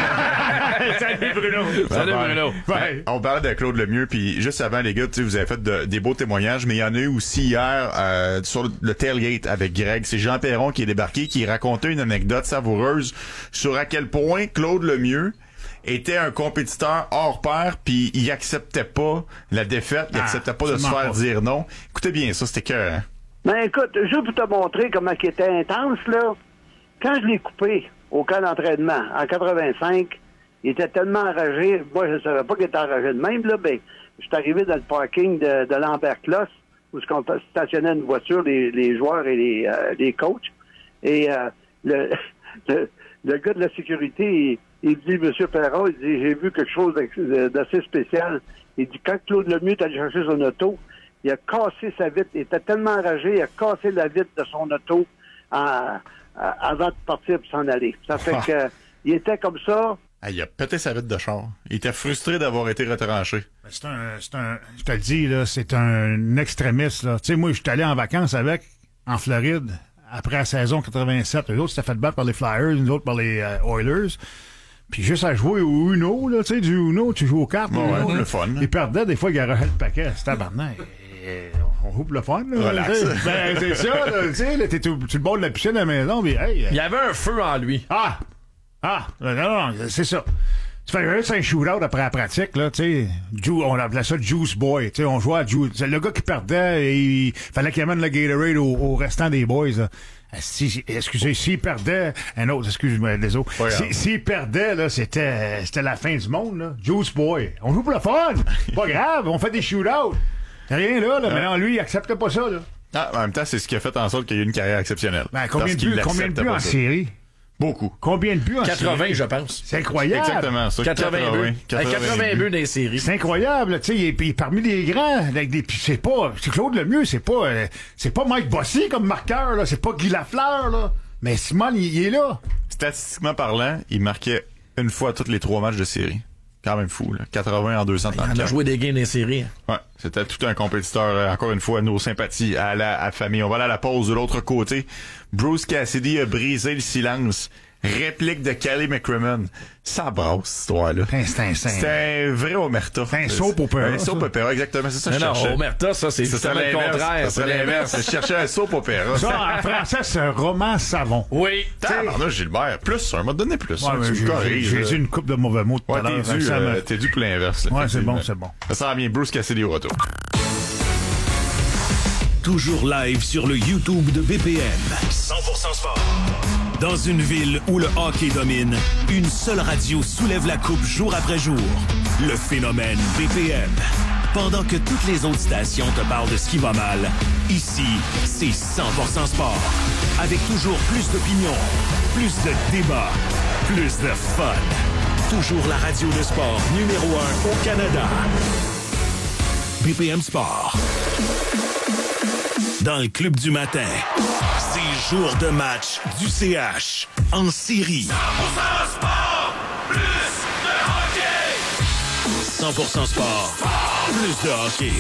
Salut, Bruno. Salut, Bye. Bruno. Bye. On parlait de Claude Lemieux, puis juste avant, les gars, tu sais, vous avez fait de- des beaux témoignages, mais il y en a eu aussi hier euh, sur le, le tailgate avec Greg. C'est Jean Perron qui est débarqué, qui racontait une anecdote savoureuse sur à quel point Claude Lemieux était un compétiteur hors pair, puis il acceptait pas la défaite, il Ah, acceptait pas de se absolument faire pas. dire non. Écoutez bien ça, c'était cœur, hein? Ben écoute, juste pour te montrer comment il était intense, là, quand je l'ai coupé au camp d'entraînement en quatre-vingt-cinq, il était tellement enragé, moi je ne savais pas qu'il était enragé de même, là, ben, je suis arrivé dans le parking de, de Lambert-Closs, où on stationnait une voiture, les, les joueurs et les, euh, les coachs, et euh, le, le, le gars de la sécurité, il, il dit, Monsieur Perron, il dit, j'ai vu quelque chose d'assez spécial. Il dit, quand Claude Lemieux est allé chercher son auto, il a cassé sa vitre. Il était tellement enragé, il a cassé la vitre de son auto en- en- avant de partir pour s'en aller. Ça fait que il était comme ça. Ah, il a pété sa vitre de char. Il était frustré d'avoir été retranché. Ben, C'est un, c'est un, je te le dis, là, c'est un extrémiste, là. Tu sais, moi, je suis allé en vacances avec, en Floride, après la saison quatre-vingt-sept. Eux autres, c'était fait battre par les Flyers, nous autres par les euh, Oilers. Puis juste à jouer au Uno, là, tu sais, du Uno, tu joues aux cartes. Ouais, Uno, ouais, là. le fun. Ils perdaient, des fois, ils garochaient le paquet. C'était tabarnak. Et on joue pour le fun, là. Relax. Tu sais. Ben, c'est ça, là, tu sais, là, t'es au- sur le bord de la piscine à la maison, puis hey. Il y avait un feu en lui. Ah! Ah! Non, non, non, c'est ça. Tu fais juste un shootout après la pratique, là, tu sais. Ju- On appelait ça Juice Boy, tu sais. On jouait à Juice. C'est le gars qui perdait et il fallait qu'il amène le Gatorade au, au restant des boys, là. Si, excusez, s'il perdait, un autre, excuse-moi, désolé. Pas grave. Si- S'il perdait, là, c'était, c'était la fin du monde, là. Juice Boy. On joue pour le fun. Pas grave, on fait des shootouts. Rien là, là. Mais non, lui, il accepte pas ça, là. Ah, en même temps, c'est ce qui a fait en sorte qu'il y a eu une carrière exceptionnelle. Ben, combien Parce de qu'il buts, combien de l'acceptait buts pas, en ça. série? Beaucoup. Combien de buts en série? quatre-vingts, je pense. C'est incroyable. Exactement ça. quatre-vingts buts. quatre-vingts quatre-vingts buts dans les séries. C'est incroyable, tu sais, il, est- il est parmi les grands. Avec des, puis c'est pas, c'est Claude Lemieux, c'est pas, euh, c'est pas Mike Bossy comme marqueur, là, c'est pas Guy Lafleur, là. Mais Simon, il, il est là. Statistiquement parlant, il marquait une fois tous les trois matchs de série. Quand même fou, là. quatre-vingts en deux cent Il en a trente-quatre. joué des games dans les séries. Ouais, c'était tout un compétiteur. Euh, encore une fois, nos sympathies à la, à la famille. On va aller à la pause de l'autre côté. Bruce Cassidy a brisé le silence. Réplique de Kelly McCrimmon. Ça brasse, cette histoire-là. C'est un- c'est un- c'est un- C'est un vrai omerta. C'est un soap opera, Un soap ça. opera, exactement. C'est ça que Mais je non, cherchais. Omerta, ça, c'est Ça serait justement le l'inverse. contraire. Ça serait C'est l'inverse. Je cherchais un soap opera. Ça, en français, c'est un roman savon. Oui. Tabarnouche, Gilbert. Plus un. M'a donné plus Ouais, un. mais Tu j'ai- me j'ai corriges, j'ai là. dit une coupe de mauvais mots tout à Ouais, l'heure. t'es dû, ça me- euh, t'es dû pour l'inverse. là, Ouais, c'est bon, effectivement. c'est bon. Ça sent bien Bruce Cassidy au retour. Toujours live sur le YouTube de B P M. cent pour cent sport. Dans une ville où le hockey domine, une seule radio soulève la coupe jour après jour. Le phénomène B P M. Pendant que toutes les autres stations te parlent de ce qui va mal, ici, c'est cent pour cent sport. Avec toujours plus d'opinions, plus de débats, plus de fun. Toujours la radio de sport numéro un au Canada. B P M Sport. Dans le club du matin, c'est jour de match du C H en série. cent pour cent sport, plus de hockey.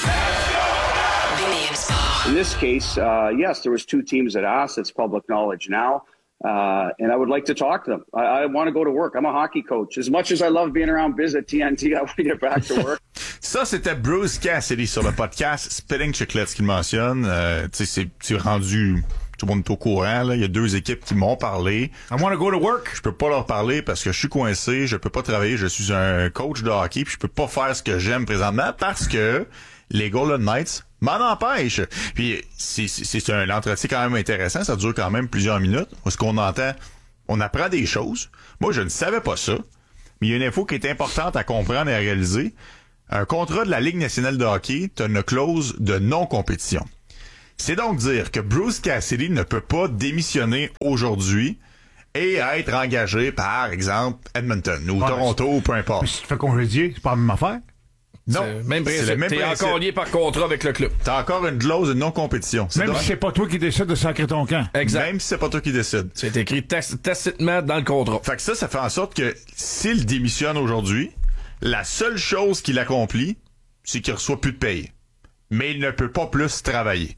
In this case, uh, yes, there was two teams that asked. It's public knowledge now. Uh, and I would like to talk to them. I, I want to go to work. I'm a hockey coach. As much as I love being around biz at T N T, I want to get back to work. Ça, c'était Bruce Cassidy sur le podcast Spitting Chicklets qu'il mentionne. Euh, tu sais, c'est, c'est rendu... Tout le monde est au courant, là. Il y a deux équipes qui m'ont parlé. I want to go to work. Je peux pas leur parler parce que je suis coincé, je peux pas travailler, je suis un coach de hockey, puis je peux pas faire ce que j'aime présentement parce que les Golden Knights m'en empêchent. Puis c'est, c'est, c'est un entretien quand même intéressant, ça dure quand même plusieurs minutes. Où est-ce qu'on entend, on apprend des choses. Moi, je ne savais pas ça, mais il y a une info qui est importante à comprendre et à réaliser. Un contrat de la Ligue nationale de hockey, t'as une clause de non-compétition. C'est donc dire que Bruce Cassidy ne peut pas démissionner aujourd'hui et être engagé par exemple Edmonton ou Ouais, Toronto ou peu importe. Puis si tu te fais congédier, c'est pas la même affaire. Non, C'est le même c'est principe. le même T'es principe. encore lié par contrat avec le club. T'as encore une clause de non-compétition. C'est Même donc- si c'est pas toi qui décides de sacrer ton camp. Exact. Même si c'est pas toi qui décide. C'est écrit tac- tacitement dans le contrat. Fait que ça, ça fait en sorte que s'il démissionne aujourd'hui, la seule chose qu'il accomplit, c'est qu'il reçoit plus de paye. Mais il ne peut pas plus travailler.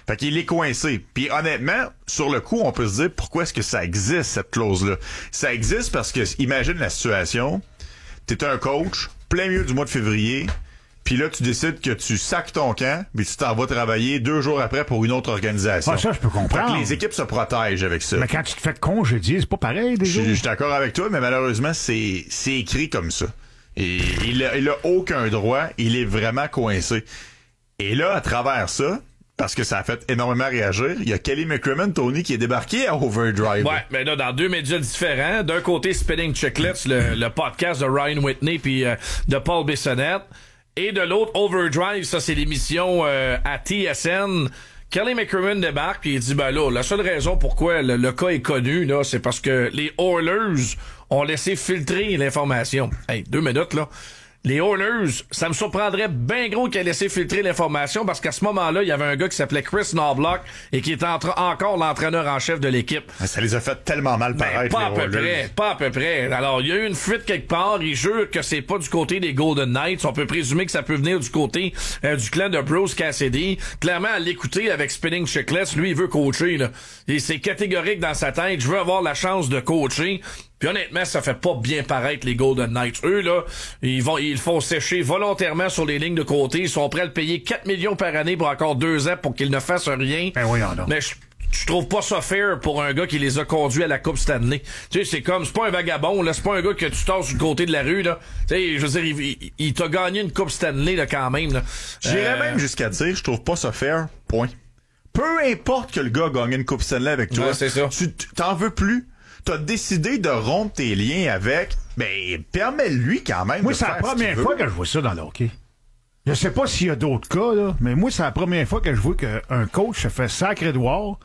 Fait qu'il est coincé. Puis honnêtement, sur le coup, on peut se dire pourquoi est-ce que ça existe, cette clause-là. Ça existe parce que, imagine la situation, t'es un coach, plein milieu du mois de février, puis là, tu décides que tu sacs ton camp, puis tu t'en vas travailler deux jours après pour une autre organisation. Ah, ça, je peux comprendre. Fait que les équipes se protègent avec ça. Mais quand tu te fais congédier, c'est pas pareil, déjà. Je suis d'accord avec toi, mais malheureusement, c'est, c'est écrit comme ça. Et il a, il a aucun droit, il est vraiment coincé. Et là, à travers ça, parce que ça a fait énormément réagir, il y a Kelly McCrimmon, Tony, qui est débarqué à Overdrive. Ouais, mais là, dans deux médias différents. D'un côté, Spinning Chicklets, le, le podcast de Ryan Whitney puis euh, de Paul Bissonnette. Et de l'autre, Overdrive, ça, c'est l'émission euh, à T S N. Kelly McCrimmon débarque puis il dit, ben là, la seule raison pourquoi le, le cas est connu, là, c'est parce que les Oilers ont laissé filtrer l'information. Hey, deux minutes, là. Les Oilers, ça me surprendrait bien gros qu'ils aient laissé filtrer l'information parce qu'à ce moment-là, il y avait un gars qui s'appelait Chris Knobloch et qui était entre, encore l'entraîneur en chef de l'équipe. Ça les a fait tellement mal paraître, ben, pas les à peu Oilers. près, pas à peu près. Alors, il y a eu une fuite quelque part. Il jure que c'est pas du côté des Golden Knights. On peut présumer que ça peut venir du côté euh, du clan de Bruce Cassidy. Clairement, à l'écouter avec Spinning Chicklets, lui, il veut coacher, là. Et c'est catégorique dans sa tête. Je veux avoir la chance de coacher. Puis honnêtement, ça fait pas bien paraître les Golden Knights. Eux, là, ils vont, ils le font sécher volontairement sur les lignes de côté. Ils sont prêts à le payer quatre millions par année pour encore deux ans pour qu'il ne fasse rien. Ben oui, non. Mais je, je trouve pas ça fair pour un gars qui les a conduits à la Coupe Stanley. Tu sais, c'est comme, c'est pas un vagabond, là. C'est pas un gars que tu tasses du côté de la rue, là. Tu sais, je veux dire, il, il, il t'a gagné une Coupe Stanley, là, quand même, là. J'irais Euh, même jusqu'à dire, je trouve pas ça fair, point. Peu importe que le gars gagne une Coupe Stanley avec toi. Ouais, c'est ça. Tu t'en veux plus. T'as décidé de rompre tes liens avec, ben, permets-lui quand même Moi, de c'est faire la ce première qu'il fois veut. que je vois ça dans le hockey. Je sais pas s'il y a d'autres cas, là, mais moi, c'est la première fois que je vois qu'un coach se fait sacré dehors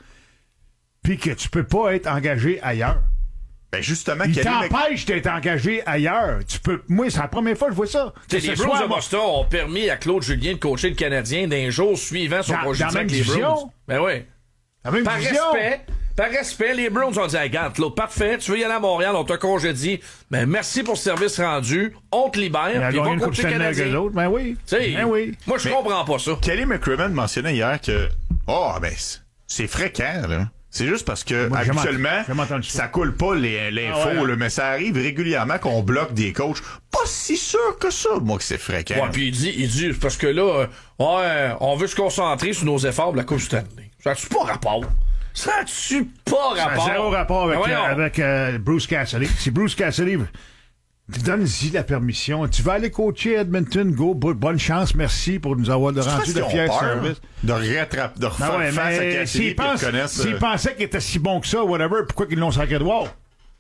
puis que tu peux pas être engagé ailleurs. Ben, justement, Il Kelly Mc- t'empêche d'être engagé ailleurs. Tu peux. Moi, c'est la première fois que je vois ça. T'sais, Que les ce Bruins soit de Boston ont permis à Claude Julien de coacher le Canadien d'un jour suivant son Dans- projet dans la même avec les division? Bruins. Ben oui. la même Par vision. respect, par respect, les Browns ont dit, hey, regarde, Claude, parfait, tu veux y aller à Montréal, on t'a congédié. Ben, merci pour le service rendu. On te libère, Il a puis va gagné une coupe coacher le Stanley avec Canadien. eux autres. Ben oui. T'sais, Ben oui. moi, je Mais- comprends pas ça. Kelly McCrimmon mentionnait hier que, oh, ben, c'est- c'est fréquent, là. C'est juste parce que, Moi, j'ai habituellement, jamais- j'ai jamais entendu ça. ça coule pas les- l'info, Ah ouais. là, mais ça arrive régulièrement qu'on bloque des coachs. Pas si sûr que ça, moi, que c'est fréquent. Ouais, puis il dit, il dit, parce que là, euh, ouais, on veut se concentrer sur nos efforts pour la Coupe Stanley. Ça a-tu pas rapport? Ça a-tu pas Ça a rapport? zéro rapport avec, Ben voyons. euh, avec euh, Bruce Cassidy. Si Bruce Cassidy, donne-y la permission. Tu vas aller coacher Edmonton, go, bo- bonne chance, merci pour nous avoir C'est rendu parce de qu'ils ont fiers peur services. de rattraper, de refaire Ben ouais, face à mais Cassidy s'ils puis de pensent- connaissent. s'ils euh, pensaient qu'il était si bon que ça, whatever, pourquoi ils l'ont sacré de voir?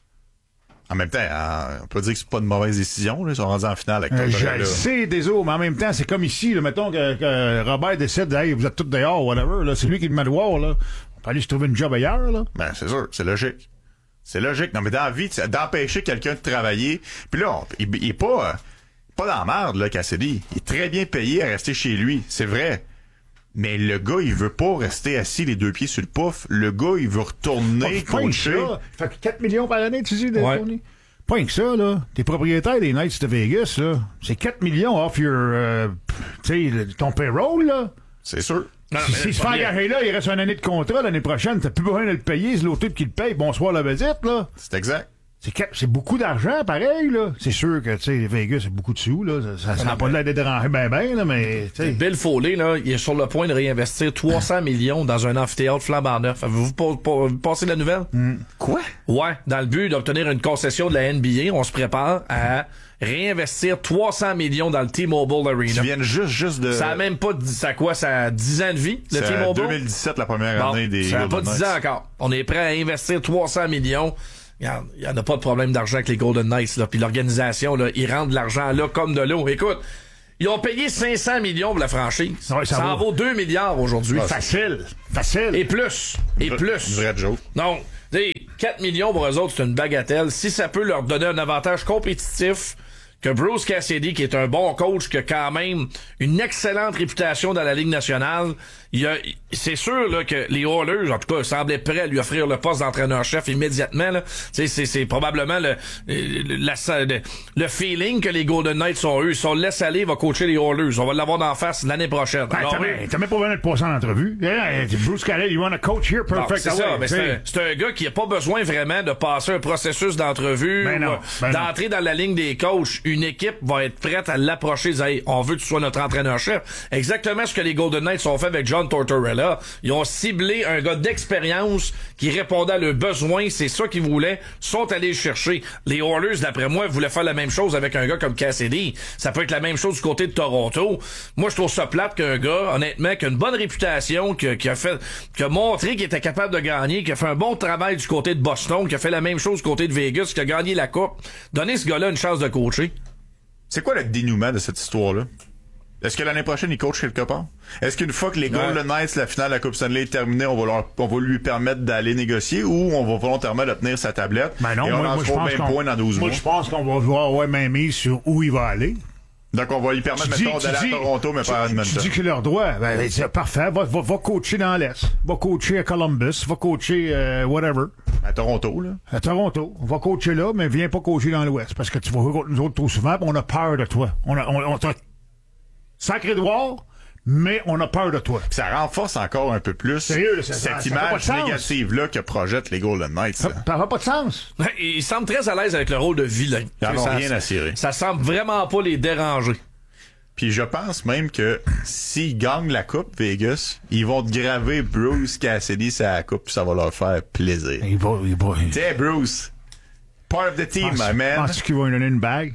En même temps, euh, on peut dire que c'est pas une mauvaise décision, là. Ils sont rendus en finale avec Euh, toi, je là. le sais, désolé, mais en même temps, c'est comme ici, là, mettons que, que Robert décide, hey, vous êtes tous dehors, whatever, là, c'est lui qui le met dehors, là. On peut aller se trouver une job ailleurs, là. Ben, c'est sûr, c'est logique. C'est logique. Non, mais dans la vie, tu- d'empêcher quelqu'un de travailler. Puis là, on- il, il est pas, euh, pas dans la merde, là, Cassidy. Il est très bien payé à rester chez lui. C'est vrai. Mais le gars, il veut pas rester assis les deux pieds sur le pouf. Le gars, il veut retourner, Pas que coacher. ça. Fait que quatre millions par année, tu dis, de Ouais. tournée? Pas que ça, là. T'es propriétaire des Knights de Vegas, là. C'est quatre millions off your, euh, tu sais, le- ton payroll, là. C'est sûr. Non, Si mais s'il se pas fait bien. engager là, il reste une année de contrat l'année prochaine, t'as plus besoin de le payer, c'est l'autre type qui le paye, bonsoir la visite, là. C'est exact. C'est, quatre- c'est beaucoup d'argent, pareil, là. C'est sûr que, tu sais, Vegas, c'est beaucoup de sous, là. Ça n'a pas l'air de déranger ben ben, là, mais, tu sais. Bill Foley, là, il est sur le point de réinvestir trois cents millions dans un amphithéâtre flambant neuf. Avez-vous pas- pas- passé la nouvelle? Quoi? Ouais, dans le but d'obtenir une concession de la N B A, on se prépare à réinvestir trois cents millions dans le T-Mobile Tu Arena. viens juste, juste de... Ça a même pas, dix- ça a quoi, ça a dix ans de vie, le c'est T-Mobile? deux mille dix-sept, la première Bon, année des ça n'a pas Golden dix ans Knights. encore. On est prêt à investir trois cents millions. Regarde, il n'y en a pas de problème d'argent avec les Golden Knights, là. Puis l'organisation, là, ils rendent de l'argent là comme de l'eau. Écoute, ils ont payé cinq cents millions pour la franchise. Ouais, ça ça en vaut. vaut deux milliards aujourd'hui. Facile. Facile. Et plus. Et Une plus. vraie joke. Non. Tu sais, quatre millions pour eux autres, c'est une bagatelle. Si ça peut leur donner un avantage compétitif, que Bruce Cassidy, qui est un bon coach, qui a quand même une excellente réputation dans la Ligue nationale, il y a, c'est sûr là, que les Oilers, en tout cas, semblaient prêts à lui offrir le poste d'entraîneur-chef immédiatement. Là. C'est, c'est, c'est probablement le, la, le, le feeling que les Golden Knights ont eu. Si on le laisse aller, il va coacher les Oilers. On va l'avoir d'en face l'année prochaine. Ben, Alors, t'as, même, t'as même pas besoin de passer en entrevue. Yeah, Bruce Cassidy, you want a coach here? Perfect. Bon, c'est ça, mais c'est un, c'est un gars qui a pas besoin vraiment de passer un processus d'entrevue, ben non, ben d'entrer non. dans la ligne des coachs. Une équipe va être prête à l'approcher et dire hey, on veut que tu sois notre entraîneur-chef. Exactement ce que les Golden Knights ont fait avec John Tortorella. Ils ont ciblé un gars d'expérience qui répondait à leurs besoins. C'est ça qu'ils voulaient. Sont allés le chercher. Les Oilers, d'après moi, voulaient faire la même chose avec un gars comme Cassidy. Ça peut être la même chose du côté de Toronto. Moi, je trouve ça plate qu'un gars, honnêtement, qui a une bonne réputation, qui, qui a fait, qui a montré qu'il était capable de gagner, qui a fait un bon travail du côté de Boston, qui a fait la même chose du côté de Vegas, qui a gagné la coupe. Donner ce gars-là une chance de coacher. C'est quoi le dénouement de cette histoire-là? Est-ce que l'année prochaine, il coach quelque part? Est-ce qu'une fois que les Golden Knights, la finale de la Coupe Stanley est terminée, on va, leur, on va lui permettre d'aller négocier ou on va volontairement le tenir sa tablette? Ben non, et on moi, moi, je pense même qu'on, point dans douze moi, mois. je pense qu'on va voir ouais, même mise sur où il va aller. Donc, on va lui permettre, Tu dis- mettons, tu d'aller dis- à Toronto, mais tu- pas à Tu Edmonton. dis que leur droit, ben, c'est parfait. Va, va, va coacher dans l'Est. Va coacher à Columbus. Va coacher euh, whatever. À Toronto, là. À Toronto. Va coacher là, mais viens pas coacher dans l'Ouest. Parce que tu vas jouer contre nous autres trop souvent, pis on a peur de toi. On a, on, on t'a sacré droit, mais on a peur de toi. Puis ça renforce encore un peu plus Sérieux, là, ça- cette ça- ça fait pas de image sens. négative-là que projettent les Golden Knights. Ça là. n'a pas de sens. Il semble très à l'aise avec le rôle de vilain. Ils en ont Ça- rien à cirer. Ça semble vraiment pas les déranger. Puis je pense même que s'ils gagnent la coupe, Vegas, ils vont te graver Bruce Cassidy sur la coupe, puis ça va leur faire plaisir. Il va, il va. Tiens, Bruce, part of the team, my man. Penses-tu qu'il va lui donner une bague?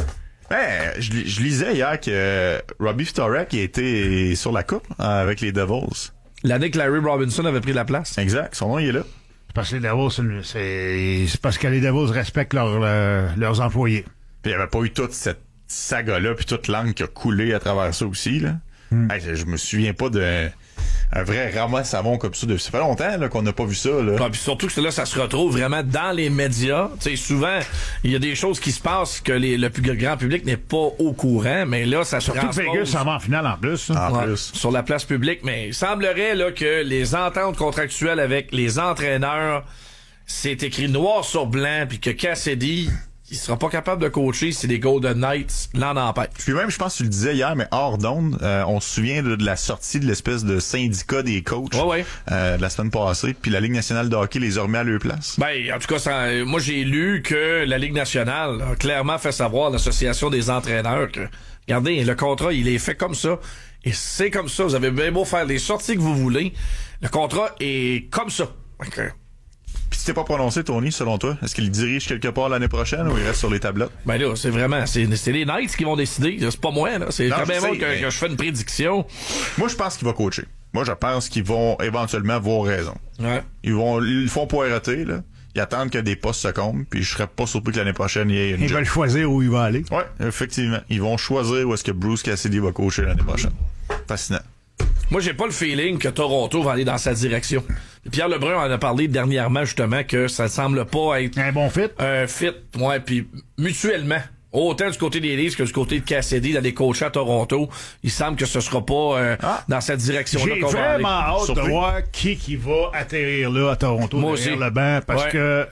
Ben, je, je lisais hier que Robbie Ftorek était sur la coupe euh, avec les Devils. L'année que Larry Robinson avait pris la place. Exact, son nom il est là. C'est parce que les Devils, c'est, une- c'est, c'est parce que les Devils respectent leur, euh, leurs employés. Puis il n'y avait pas eu toute cette saga-là, puis toute l'angle qui a coulé à travers ça aussi, là. Hmm. Hey, je, je me souviens pas d'un un vrai ramasse savon comme ça. De, ça fait longtemps là, qu'on n'a pas vu ça, là. Ah, puis surtout que là, ça se retrouve vraiment dans les médias. Tu sais, souvent, il y a des choses qui se passent que les, le plus grand public n'est pas au courant, mais là, ça se Surtout que transpose Vegas s'en va en finale en plus. hein. En ouais, plus. sur la place publique. Mais il semblerait là que les ententes contractuelles avec les entraîneurs, c'est écrit noir sur blanc, puis que Cassidy, il sera pas capable de coacher si les Golden Knights l'en empêchent. Puis même, je pense que tu le disais hier, mais hors d'onde, euh, on se souvient de, de la sortie de l'espèce de syndicat des coachs Ouais, ouais. euh, de la semaine passée, puis la Ligue nationale de hockey les a remis à leur place. Ben, en tout cas, ça, moi, j'ai lu que la Ligue nationale a clairement fait savoir à l'Association des entraîneurs que, regardez, le contrat, il est fait comme ça. Et c'est comme ça. Vous avez bien beau faire les sorties que vous voulez. Le contrat est comme ça. Ok. Puis tu t'es pas prononcé, Tony, selon toi? Est-ce qu'il dirige quelque part l'année prochaine ou il reste sur les tablettes? Ben là, c'est vraiment, c'est, c'est les Knights qui vont décider. C'est pas moi, là. C'est Non, quand je même sais, moi que, mais- que je fais une prédiction. Moi, je pense qu'il va coacher. Moi, je pense qu'ils vont éventuellement avoir raison. Ouais. Ils vont, ils font poireter, là. Ils attendent que des postes se comblent, puis je serais pas surpris que l'année prochaine, il y ait une Ils job. veulent choisir où il va aller. Ouais, effectivement. Ils vont choisir où est-ce que Bruce Cassidy va coacher l'année prochaine. Fascinant. Moi, j'ai pas le feeling que Toronto va aller dans sa direction. Pierre Lebrun en a parlé dernièrement, justement, que ça semble pas être Un bon fit. un fit, ouais, puis mutuellement. Autant du côté des Leafs que du côté de Cassidy d'aller coacher à Toronto, il semble que ce sera pas euh, Ah. dans cette direction-là J'ai qu'on va aller. vraiment hâte Surpris. de voir qui qui va atterrir là à Toronto Moi derrière aussi. le banc parce Ouais. que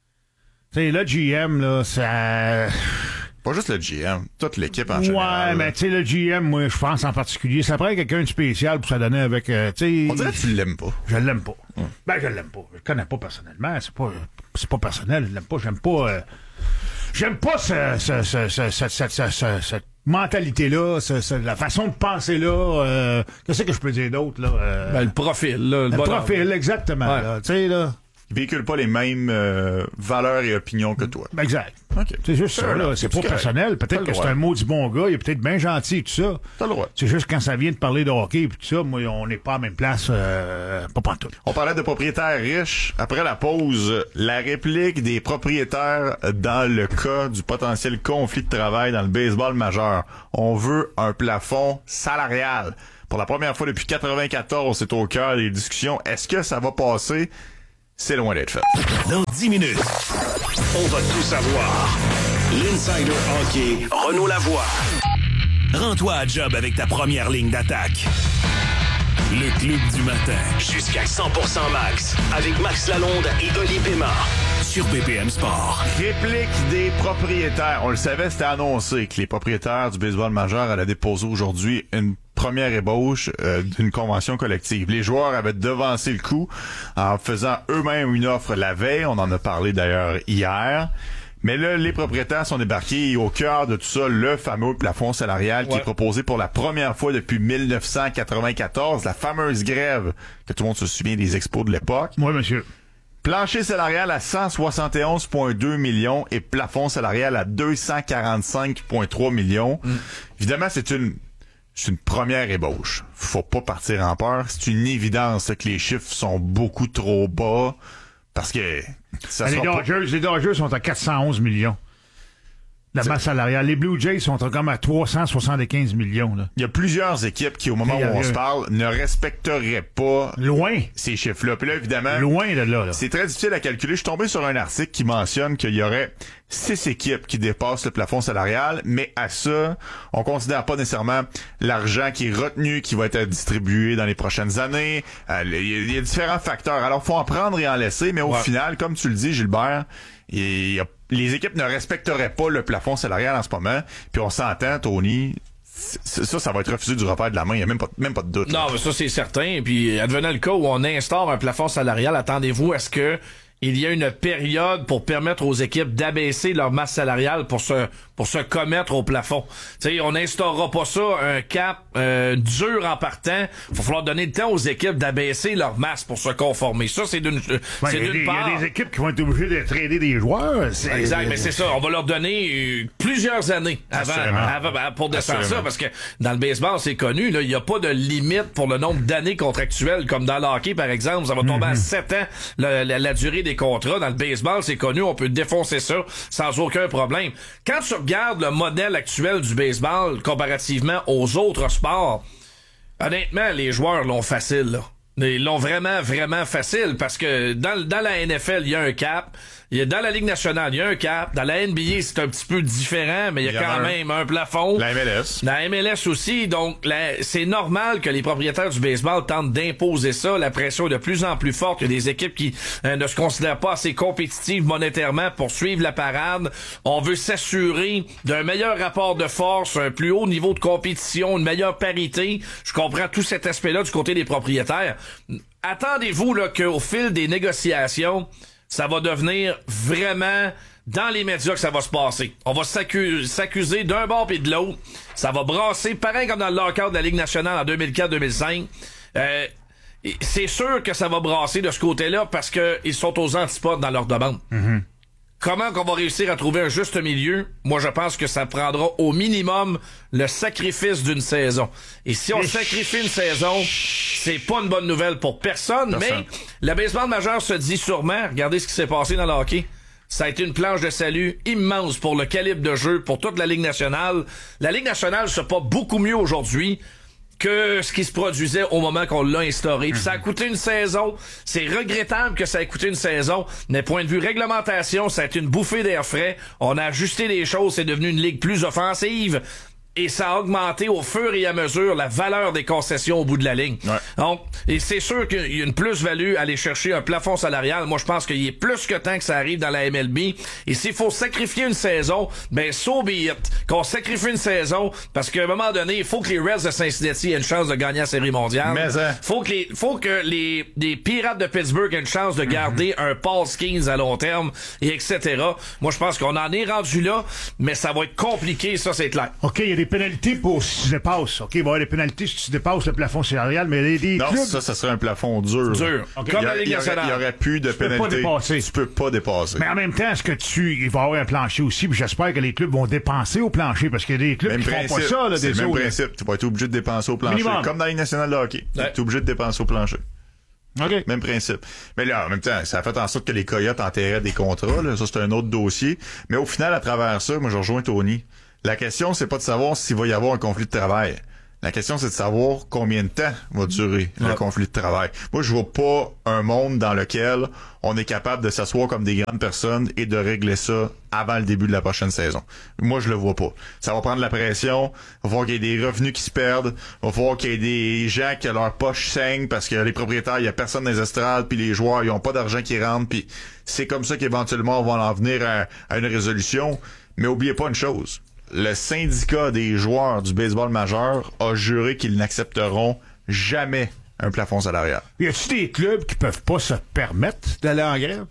tu sais le G M là ça Pas juste le G M, toute l'équipe en ouais général. mais tu sais le G M moi je pense en particulier ça prend quelqu'un de spécial pour s'adonner avec euh, tu sais On dirait que tu l'aimes pas. je l'aime pas. Ben je l'aime pas. Je le connais pas personnellement, c'est pas c'est pas personnel, je l'aime pas, j'aime pas euh, j'aime pas ce, ce, ce, ce, ce, ce, ce, ce- cette mentalité-là, ce, ce- la façon de penser là, euh, qu'est-ce que je peux dire d'autre là euh, Ben, le profil, là, le, le bonhomme. profil exactement Ouais. là, tu sais là. Ils véhiculent pas les mêmes euh, valeurs et opinions que toi. Ben, exact. OK. C'est juste ça, là. C'est pas correct. personnel. T'as Peut-être le que c'est droit. un maudit bon gars. Il est peut-être bien gentil et tout ça. T'as le droit. C'est juste quand ça vient de parler de hockey et tout ça, moi, on n'est pas à la même place. Euh, pas pantoute. On parlait de propriétaires riches. Après la pause, la réplique des propriétaires dans le cas du potentiel conflit de travail dans le baseball majeur. On veut un plafond salarial. Pour la première fois depuis quatre-vingt-quatorze, c'est au cœur des discussions. Est-ce que ça va passer? C'est loin d'être fait. Dans dix minutes, on va tout savoir. L'Insider Hockey, Renaud Lavoie. Rends-toi à job avec ta première ligne d'attaque. Le Club du matin. Jusqu'à cent pour cent max. Avec Max Lalonde et Oli Pémard. Sur B P M Sport. Réplique des propriétaires. On le savait, c'était annoncé que les propriétaires du baseball majeur allaient déposer aujourd'hui une première ébauche euh, d'une convention collective. Les joueurs avaient devancé le coup en faisant eux-mêmes une offre la veille. On en a parlé d'ailleurs hier. Mais là, les propriétaires sont débarqués et au cœur de tout ça, le fameux plafond salarial ouais. qui est proposé pour la première fois depuis mille neuf cent quatre-vingt-quatorze, la fameuse grève que tout le monde se souvient des expos de l'époque. Oui, monsieur. Plancher salarial à cent soixante et onze virgule deux millions et plafond salarial à deux cent quarante-cinq virgule trois millions. Mm. Évidemment, c'est une c'est une première ébauche. Faut pas partir en peur. C'est une évidence là, que les chiffres sont beaucoup trop bas parce que ça les, Dodgers, pas... les Dodgers sont à quatre cent onze millions. La masse salariale. Les Blue Jays sont comme à trois cent soixante-quinze millions. Là. Il y a plusieurs équipes qui, au moment où on se parle, ne respecteraient pas loin ces chiffres-là. Puis là, évidemment, loin de là, là. C'est très difficile à calculer. Je suis tombé sur un article qui mentionne qu'il y aurait six équipes qui dépassent le plafond salarial, mais à ça, on considère pas nécessairement l'argent qui est retenu, qui va être distribué dans les prochaines années. Euh, il y a différents facteurs. Alors, faut en prendre et en laisser, mais au ouais. final, comme tu le dis, Gilbert, il y a les équipes ne respecteraient pas le plafond salarial en ce moment. Puis on s'entend, Tony, ça, ça va être refusé du revers de la main. Il n'y a même pas, même pas de doute. Non, mais ça, c'est certain. Puis advenant le cas où on instaure un plafond salarial, attendez-vous à ce que il y a une période pour permettre aux équipes d'abaisser leur masse salariale pour se pour se commettre au plafond. Tu sais, on n'instaurera pas ça, un cap euh, dur en partant. Il va falloir donner le temps aux équipes d'abaisser leur masse pour se conformer. Ça, c'est d'une, ouais, c'est d'une des, part. Il y a des équipes qui vont être obligées de trader des joueurs. C'est... Exact, mais c'est ça. On va leur donner euh, plusieurs années avant, avant pour descendre ça, parce que dans le baseball, c'est connu. Là, il n'y a pas de limite pour le nombre d'années contractuelles, comme dans le hockey, par exemple. Ça va tomber mm-hmm. à sept ans la, la, la durée des contrats. Dans le baseball, c'est connu. On peut défoncer ça sans aucun problème. Quand tu regarde le modèle actuel du baseball comparativement aux autres sports, honnêtement, les joueurs l'ont facile, là. Ils l'ont vraiment, vraiment facile parce que dans, dans la N F L, il y a un cap. Il y a, dans la Ligue nationale, il y a un cap. Dans la N B A, c'est un petit peu différent, mais il y a, il y a quand un, même un plafond. La M L S. La M L S aussi. Donc, la, c'est normal que les propriétaires du baseball tentent d'imposer ça. La pression est de plus en plus forte. Il y a des équipes qui euh, ne se considèrent pas assez compétitives monétairement pour suivre la parade. On veut s'assurer d'un meilleur rapport de force, un plus haut niveau de compétition, une meilleure parité. Je comprends tout cet aspect-là du côté des propriétaires. Attendez-vous là qu'au fil des négociations, ça va devenir vraiment dans les médias que ça va se passer. On va s'accuser, s'accuser d'un bord et de l'autre. Ça va brasser, pareil comme dans le lockout de la Ligue nationale en deux mille quatre deux mille cinq. Euh, c'est sûr que ça va brasser de ce côté-là parce que ils sont aux antipodes dans leur demande. Mm-hmm. Comment qu'on va réussir à trouver un juste milieu? Moi, je pense que ça prendra au minimum le sacrifice d'une saison. Et si on Et sacrifie une saison, c'est pas une bonne nouvelle pour personne, personne. Mais le baseball majeur se dit sûrement, regardez ce qui s'est passé dans le hockey. Ça a été une planche de salut immense pour le calibre de jeu, pour toute la Ligue nationale. La Ligue nationale se porte beaucoup mieux aujourd'hui que ce qui se produisait au moment qu'on l'a instauré. Puis ça a coûté une saison. C'est regrettable que ça ait coûté une saison. Mais point de vue réglementation, ça a été une bouffée d'air frais. On a ajusté les choses. C'est devenu une ligue plus offensive. Et ça a augmenté au fur et à mesure la valeur des concessions au bout de la ligne. Ouais. Donc, et c'est sûr qu'il y a une plus-value à aller chercher un plafond salarial. Moi, je pense qu'il y a plus que temps que ça arrive dans la M L B. Et s'il faut sacrifier une saison, ben, so be it. Qu'on sacrifie une saison, parce qu'à un moment donné, il faut que les Reds de Cincinnati aient une chance de gagner la Série mondiale. Mais hein. Faut que les, faut que les, les Pirates de Pittsburgh aient une chance de garder mm-hmm. un Paul Skeens à long terme, et et cetera. Moi, je pense qu'on en est rendu là, mais ça va être compliqué, ça, c'est clair. OK, il y a des pénalités pour si tu dépasses. OK, il va y avoir des pénalités si tu dépasses le plafond salarial, mais les, les non, clubs... ça, ça serait un plafond dur. Dur. Okay. Comme la Ligue nationale. Il y aurait plus de tu pénalités. Peux tu peux pas dépasser. Mais en même temps, est-ce que tu... Il va y avoir un plancher aussi, puis j'espère que les clubs vont dépenser au plancher, parce qu'il y a des clubs même qui principe, font pas ça, là, c'est des le même autres. principe. Tu vas être obligé de dépenser au plancher. Minimum. Comme dans la Ligue nationale de hockey. Ouais. Tu es obligé de dépenser au plancher. Okay. Même principe. Mais là, en même temps, ça a fait en sorte que les Coyotes enterraient des contrats. Là. Ça, c'est un autre dossier. Mais au final, à travers ça, moi, je rejoins Tony. La question, c'est pas de savoir s'il va y avoir un conflit de travail. La question, c'est de savoir combien de temps va durer le ouais. conflit de travail. Moi, je vois pas un monde dans lequel on est capable de s'asseoir comme des grandes personnes et de régler ça avant le début de la prochaine saison. Moi, je le vois pas. Ça va prendre la pression. Il va falloir qu'il y ait des revenus qui se perdent. Il va falloir qu'il y ait des gens que leur poche saigne parce que les propriétaires, il y a personne dans les estrades, puis les joueurs, ils ont pas d'argent qui rentre, puis c'est comme ça qu'éventuellement, on va en venir à, à une résolution. Mais oubliez pas une chose. Le syndicat des joueurs du baseball majeur a juré qu'ils n'accepteront jamais un plafond salarial. Y a-t-il des clubs qui peuvent pas se permettre d'aller en grève?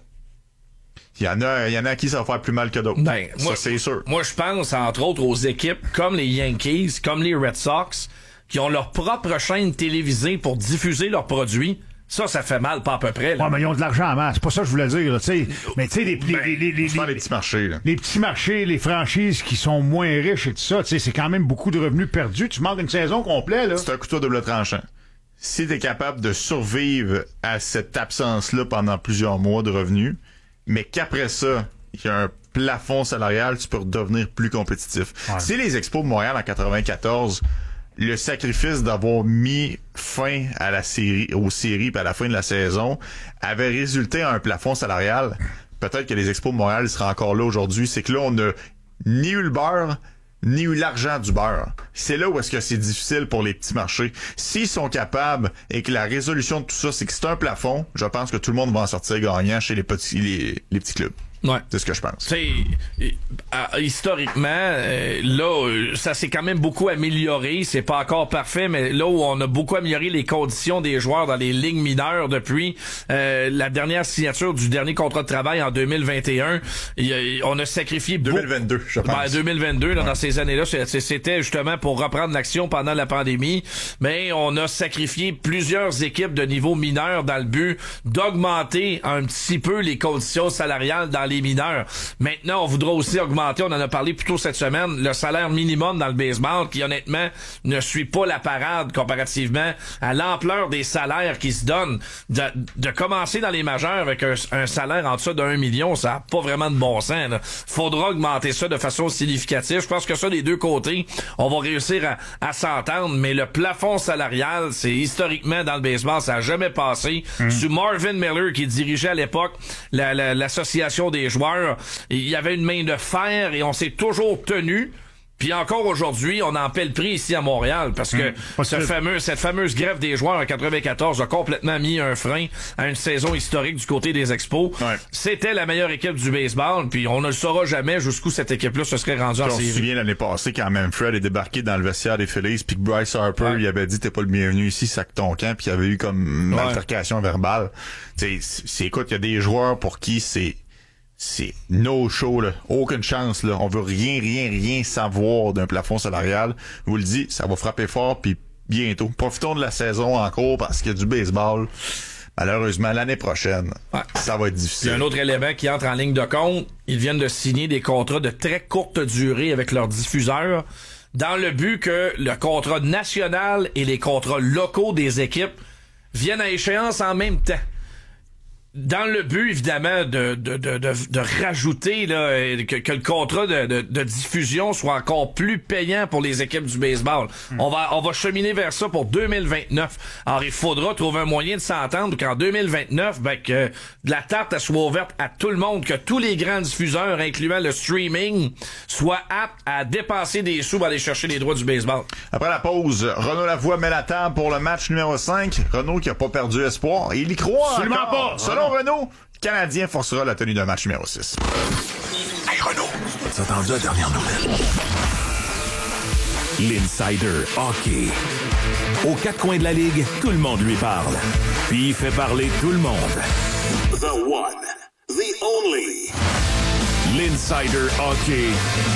Il y en a, il y en a à qui ça va faire plus mal que d'autres. Ben, ça, moi, c'est sûr. Moi, je pense, entre autres, aux équipes comme les Yankees, comme les Red Sox, qui ont leur propre chaîne télévisée pour diffuser leurs produits. Ça, ça fait mal, pas à peu près. Là. Ouais, mais ils ont de l'argent en masse. C'est pas ça que je voulais dire, là, tu sais. Mais tu sais, les, Ben, les, les, les, les, les, les petits marchés, là. Les petits marchés, les franchises qui sont moins riches et tout ça, tu sais, c'est quand même beaucoup de revenus perdus. Tu manques une saison complète, là. C'est un couteau double tranchant. Si t'es capable de survivre à cette absence-là pendant plusieurs mois de revenus, mais qu'après ça, il y a un plafond salarial, tu peux redevenir plus compétitif. Ouais. Si les Expos de Montréal en quatre-vingt-quatorze, le sacrifice d'avoir mis fin à la série, aux séries puis à la fin de la saison avait résulté en un plafond salarial, peut-être que les Expos de Montréal seraient encore là aujourd'hui. C'est que là, on n'a ni eu le beurre, ni eu l'argent du beurre. C'est là où est-ce que c'est difficile pour les petits marchés. S'ils sont capables et que la résolution de tout ça, c'est que c'est un plafond, je pense que tout le monde va en sortir gagnant chez les petits, les, les petits clubs. Ouais. C'est ce que je pense. C'est euh, historiquement, euh, là, euh, ça s'est quand même beaucoup amélioré. C'est pas encore parfait, mais là où on a beaucoup amélioré les conditions des joueurs dans les ligues mineures depuis euh, la dernière signature du dernier contrat de travail en deux mille vingt et un, y a, on a sacrifié deux mille vingt-deux, je pense. Ben, deux mille vingt-deux, là, ouais. Dans ces années-là, c'était justement pour reprendre l'action pendant la pandémie, mais on a sacrifié plusieurs équipes de niveau mineur dans le but d'augmenter un petit peu les conditions salariales dans les mineurs. Maintenant, on voudra aussi augmenter, on en a parlé plus tôt cette semaine, le salaire minimum dans le baseball qui honnêtement ne suit pas la parade comparativement à l'ampleur des salaires qui se donnent. De, de commencer dans les majeurs avec un, un salaire en dessous d'un million, ça n'a pas vraiment de bon sens. Là. Faudra augmenter ça de façon significative. Je pense que ça, des deux côtés, on va réussir à, à s'entendre, mais le plafond salarial, c'est historiquement dans le baseball, ça n'a jamais passé. Mmh. Sur Marvin Miller, qui dirigeait à l'époque la, la, l'association des joueurs, il y avait une main de fer et on s'est toujours tenu. Puis encore aujourd'hui, on en paie le prix ici à Montréal parce que mmh, ce fameux, cette fameuse grève des joueurs en quatre-vingt-quatorze a complètement mis un frein à une saison historique du côté des Expos. Ouais. C'était la meilleure équipe du baseball, puis on ne le saura jamais jusqu'où cette équipe-là se serait rendue en série. Je me souviens l'année passée quand Manfred est débarqué dans le vestiaire des Phillies, puis que Bryce Harper ouais. il avait dit t'es pas le bienvenu ici, sac ton camp, puis il y avait eu comme une ouais. altercation verbale. T'sais, c'est écoute, il y a des joueurs pour qui c'est c'est no show, là. Aucune chance, là. On veut rien, rien, rien savoir d'un plafond salarial. Je vous le dis, ça va frapper fort, puis bientôt. Profitons de la saison en cours parce qu'il y a du baseball. Malheureusement, l'année prochaine, ouais. ça va être difficile. Il y a un autre élément qui entre en ligne de compte. Ils viennent de signer des contrats de très courte durée avec leurs diffuseurs dans le but que le contrat national et les contrats locaux des équipes viennent à échéance en même temps. Dans le but, évidemment, de, de, de, de, de rajouter là, que, que le contrat de, de, de diffusion soit encore plus payant pour les équipes du baseball. Mm. On va on va cheminer vers ça pour deux mille vingt-neuf. Alors, il faudra trouver un moyen de s'entendre qu'en deux mille vingt-neuf, ben, que la tarte elle soit ouverte à tout le monde, que tous les grands diffuseurs, incluant le streaming, soient aptes à dépenser des sous pour aller chercher les droits du baseball. Après la pause, Renaud Lavoie met la table pour le match numéro cinq. Renaud qui a pas perdu espoir. Il y croit Absolument encore. pas. Selon Renaud, le Canadien forcera la tenue d'un match numéro six. Hey Renaud, t'as entendu la dernière nouvelle? L'Insider Hockey. Aux quatre coins de la Ligue, tout le monde lui parle. Puis il fait parler tout le monde. The one, the only. L'Insider Hockey.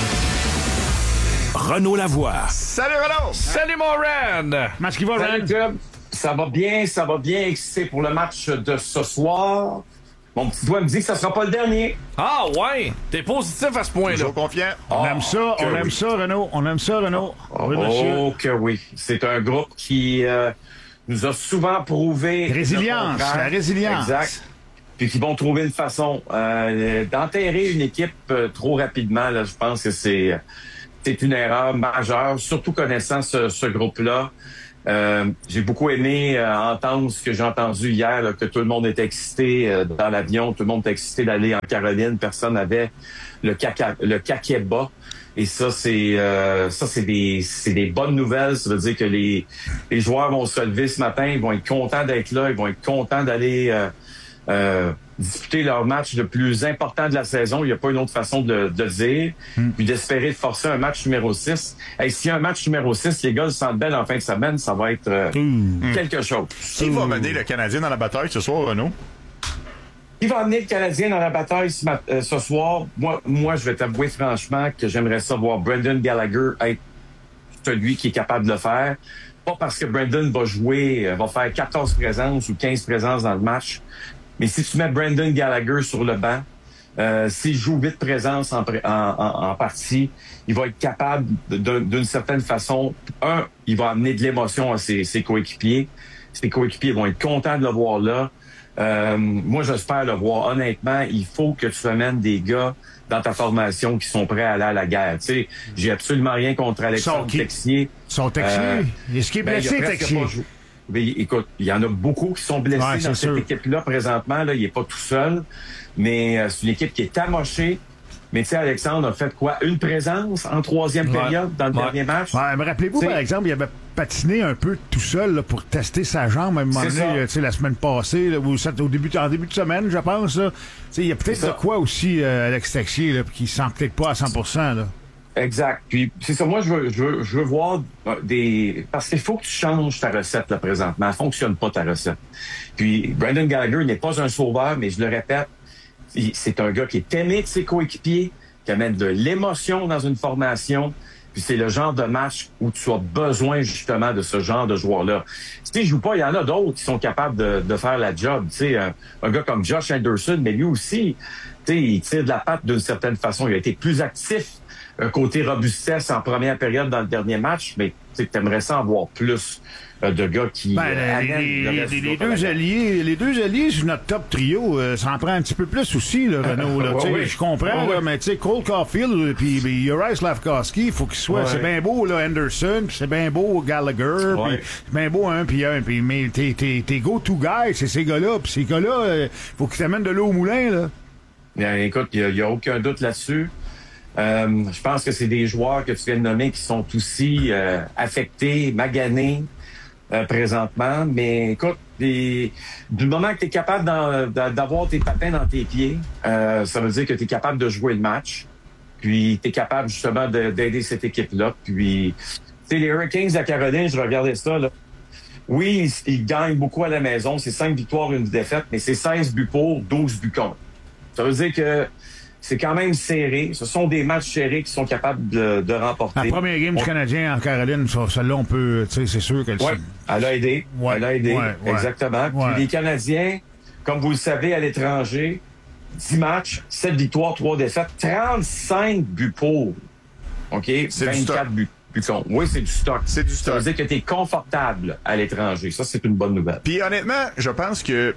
Renaud Lavoie. Salut Renaud! Salut mon Ren! Match qui va, Salut Club. Ça va bien, ça va bien excité pour le match de ce soir. Mon petit doigt me dit que ça sera pas le dernier. Ah ouais, t'es positif à ce point-là. Toujours confiant. On oh, aime ça, on aime oui. ça, Renaud. On aime ça, Renaud. Oh, oui, monsieur. Oh que oui. C'est un groupe qui euh, nous a souvent prouvé... Résilience, la résilience. Exact. Puis qui vont trouver une façon euh, d'enterrer une équipe euh, trop rapidement. Là, je pense que c'est... c'est une erreur majeure, surtout connaissant ce, ce groupe-là. Euh, j'ai beaucoup aimé euh, entendre ce que j'ai entendu hier, là, que tout le monde était excité euh, dans l'avion, tout le monde était excité d'aller en Caroline, personne n'avait le caca, le caquet-bas. Et ça, c'est euh, ça, c'est des c'est des bonnes nouvelles. Ça veut dire que les les joueurs vont se lever ce matin, ils vont être contents d'être là, ils vont être contents d'aller euh, euh, disputer leur match le plus important de la saison. Il n'y a pas une autre façon de, de le dire. Mm. Puis d'espérer de forcer un match numéro six. Hey, s'il y a un match numéro six, les gars se sentent belles en fin de semaine, ça va être euh, mm. quelque chose. Qui va mener le Canadien dans la bataille ce soir, Renaud? Qui va amener le Canadien dans la bataille ce, mat- euh, ce soir? Moi, moi, je vais t'avouer franchement que j'aimerais ça voir Brendan Gallagher être celui qui est capable de le faire. Pas parce que Brendan va jouer, euh, va faire quatorze présences ou quinze présences dans le match. Mais si tu mets Brendan Gallagher sur le banc, euh, s'il joue huit présences en, en, en, en partie, il va être capable de, d'une certaine façon, un, il va amener de l'émotion à ses, ses coéquipiers. Ses coéquipiers vont être contents de le voir là. Euh, moi, j'espère le voir. Honnêtement, il faut que tu amènes des gars dans ta formation qui sont prêts à aller à la guerre. Tu sais, j'ai absolument rien contre Alexandre Texier. Son Texier? Euh, Est-ce qu'il est blessé, ben, Texier? Mais, écoute, il y en a beaucoup qui sont blessés ouais, dans cette sûr. équipe-là présentement. Là, il est pas tout seul, mais euh, c'est une équipe qui est amochée. Mais tu sais, Alexandre a fait quoi? Une présence en troisième ouais. période dans le ouais. dernier match? Ouais, mais rappelez-vous, t'sais, par exemple, il avait patiné un peu tout seul là, pour tester sa jambe à un moment donné, la semaine passée, là, ou au début, en début de semaine, je pense. Là. Il y a peut-être de quoi aussi, euh, Alex Texier, là, qui sent peut-être pas à cent pour cent. Là. Exact. Puis c'est ça, moi je veux, je veux, je veux voir des... Parce qu'il faut que tu changes ta recette là présentement. Elle fonctionne pas ta recette. Puis Brendan Gallagher n'est pas un sauveur, mais je le répète, c'est un gars qui est aimé de ses coéquipiers, qui amène de l'émotion dans une formation. Puis c'est le genre de match où tu as besoin justement de ce genre de joueur-là. Si il joue pas, il y en a d'autres qui sont capables de, de faire la job. Tu sais, un, un gars comme Josh Anderson, mais lui aussi, tu sais, il tire de la patte d'une certaine façon. Il a été plus actif côté robustesse en première période dans le dernier match, mais tu aimerais ça en voir plus euh, de gars qui... Ben, euh, les, les, les, les deux alliés, les deux alliés sur notre top trio, euh, ça en prend un petit peu plus aussi, le Renaud. Là, ouais, ouais. Je comprends, ouais, là, mais tu sais, Cole Caulfield puis Uri Slafkowski, il faut qu'il soit... Ouais. C'est bien beau, là, Anderson, puis c'est bien beau, Gallagher, ouais. puis c'est bien beau un, puis un, puis mais tes, tes, tes go-to guys, c'est ces gars-là, puis ces gars-là, il euh, faut qu'ils t'amènent de l'eau au moulin, là. Bien, écoute, il n'y a, a aucun doute là-dessus. Euh, je pense que c'est des joueurs que tu viens de nommer qui sont aussi euh, affectés, maganés euh, présentement. Mais écoute, des, du moment que tu es capable d'avoir tes patins dans tes pieds, euh, ça veut dire que tu es capable de jouer le match. Puis tu es capable justement d'aider cette équipe-là. Puis, tu sais, les Hurricanes à Caroline, je regardais ça, là. Oui, ils, ils gagnent beaucoup à la maison. C'est cinq victoires, une défaite, mais c'est seize buts pour, douze buts contre. Ça veut dire que c'est quand même serré. Ce sont des matchs serrés qui sont capables de, de remporter. La première game on... du Canadien en Caroline, celle-là, on peut, tu sais, c'est sûr qu'elle... Oui, elle a aidé. Ouais, elle a aidé, ouais, ouais, exactement. Ouais. Puis les Canadiens, comme vous le savez, à l'étranger, dix matchs, sept victoires, trois défaites, trente-cinq buts pour. OK? vingt-quatre buts. Oui, c'est du stock. C'est du stock. Ça veut dire que tu es confortable à l'étranger. Ça, c'est une bonne nouvelle. Puis honnêtement, je pense que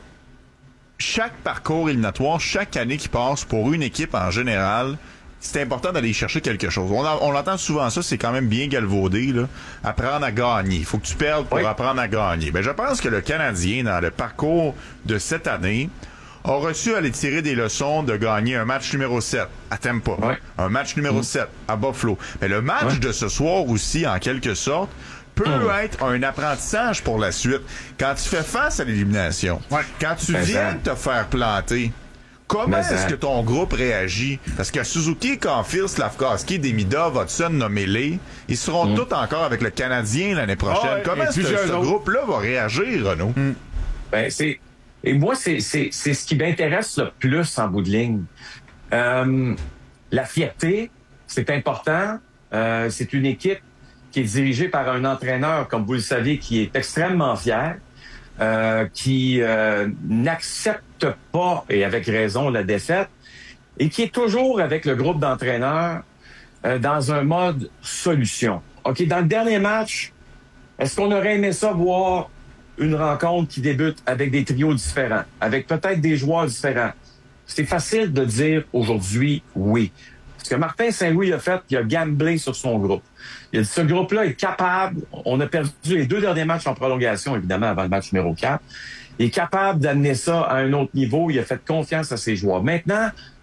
chaque parcours éliminatoire, chaque année qui passe pour une équipe en général, c'est important d'aller chercher quelque chose. On, a, on entend souvent ça, c'est quand même bien galvaudé, là. Apprendre à gagner. Il faut que tu perdes pour oui. apprendre à gagner. Ben, je pense que le Canadien, dans le parcours de cette année, a reçu à aller tirer des leçons de gagner un match numéro sept à Tampa, oui. un match numéro mmh. sept à Buffalo. Mais le match oui. de ce soir aussi, en quelque sorte, peut mmh. être un apprentissage pour la suite. Quand tu fais face à l'élimination, ouais. quand tu ben viens de te faire planter, comment ben est-ce que ton groupe réagit? Parce que Suzuki, Caulfield, Slafkowski, Demidov, Hudson, nommez-les, ils seront mmh. tous encore avec le Canadien l'année prochaine. Oh, ouais, comment est-ce que ce groupe-là va réagir, Renaud? Mmh. Ben, c'est... Et moi, c'est, c'est, c'est ce qui m'intéresse le plus en bout de ligne. Euh, la fierté, c'est important. Euh, c'est une équipe qui est dirigé par un entraîneur, comme vous le savez, qui est extrêmement fier, euh, qui euh, n'accepte pas, et avec raison, la défaite, et qui est toujours avec le groupe d'entraîneurs euh, dans un mode solution. OK, dans le dernier match, est-ce qu'on aurait aimé ça voir une rencontre qui débute avec des trios différents, avec peut-être des joueurs différents? C'est facile de dire aujourd'hui oui. Ce que Martin Saint-Louis a fait, il a gamblé sur son groupe. Il a dit, ce groupe-là est capable, on a perdu les deux derniers matchs en prolongation, évidemment, avant le match numéro quatre. Il est capable d'amener ça à un autre niveau. Il a fait confiance à ses joueurs. Maintenant,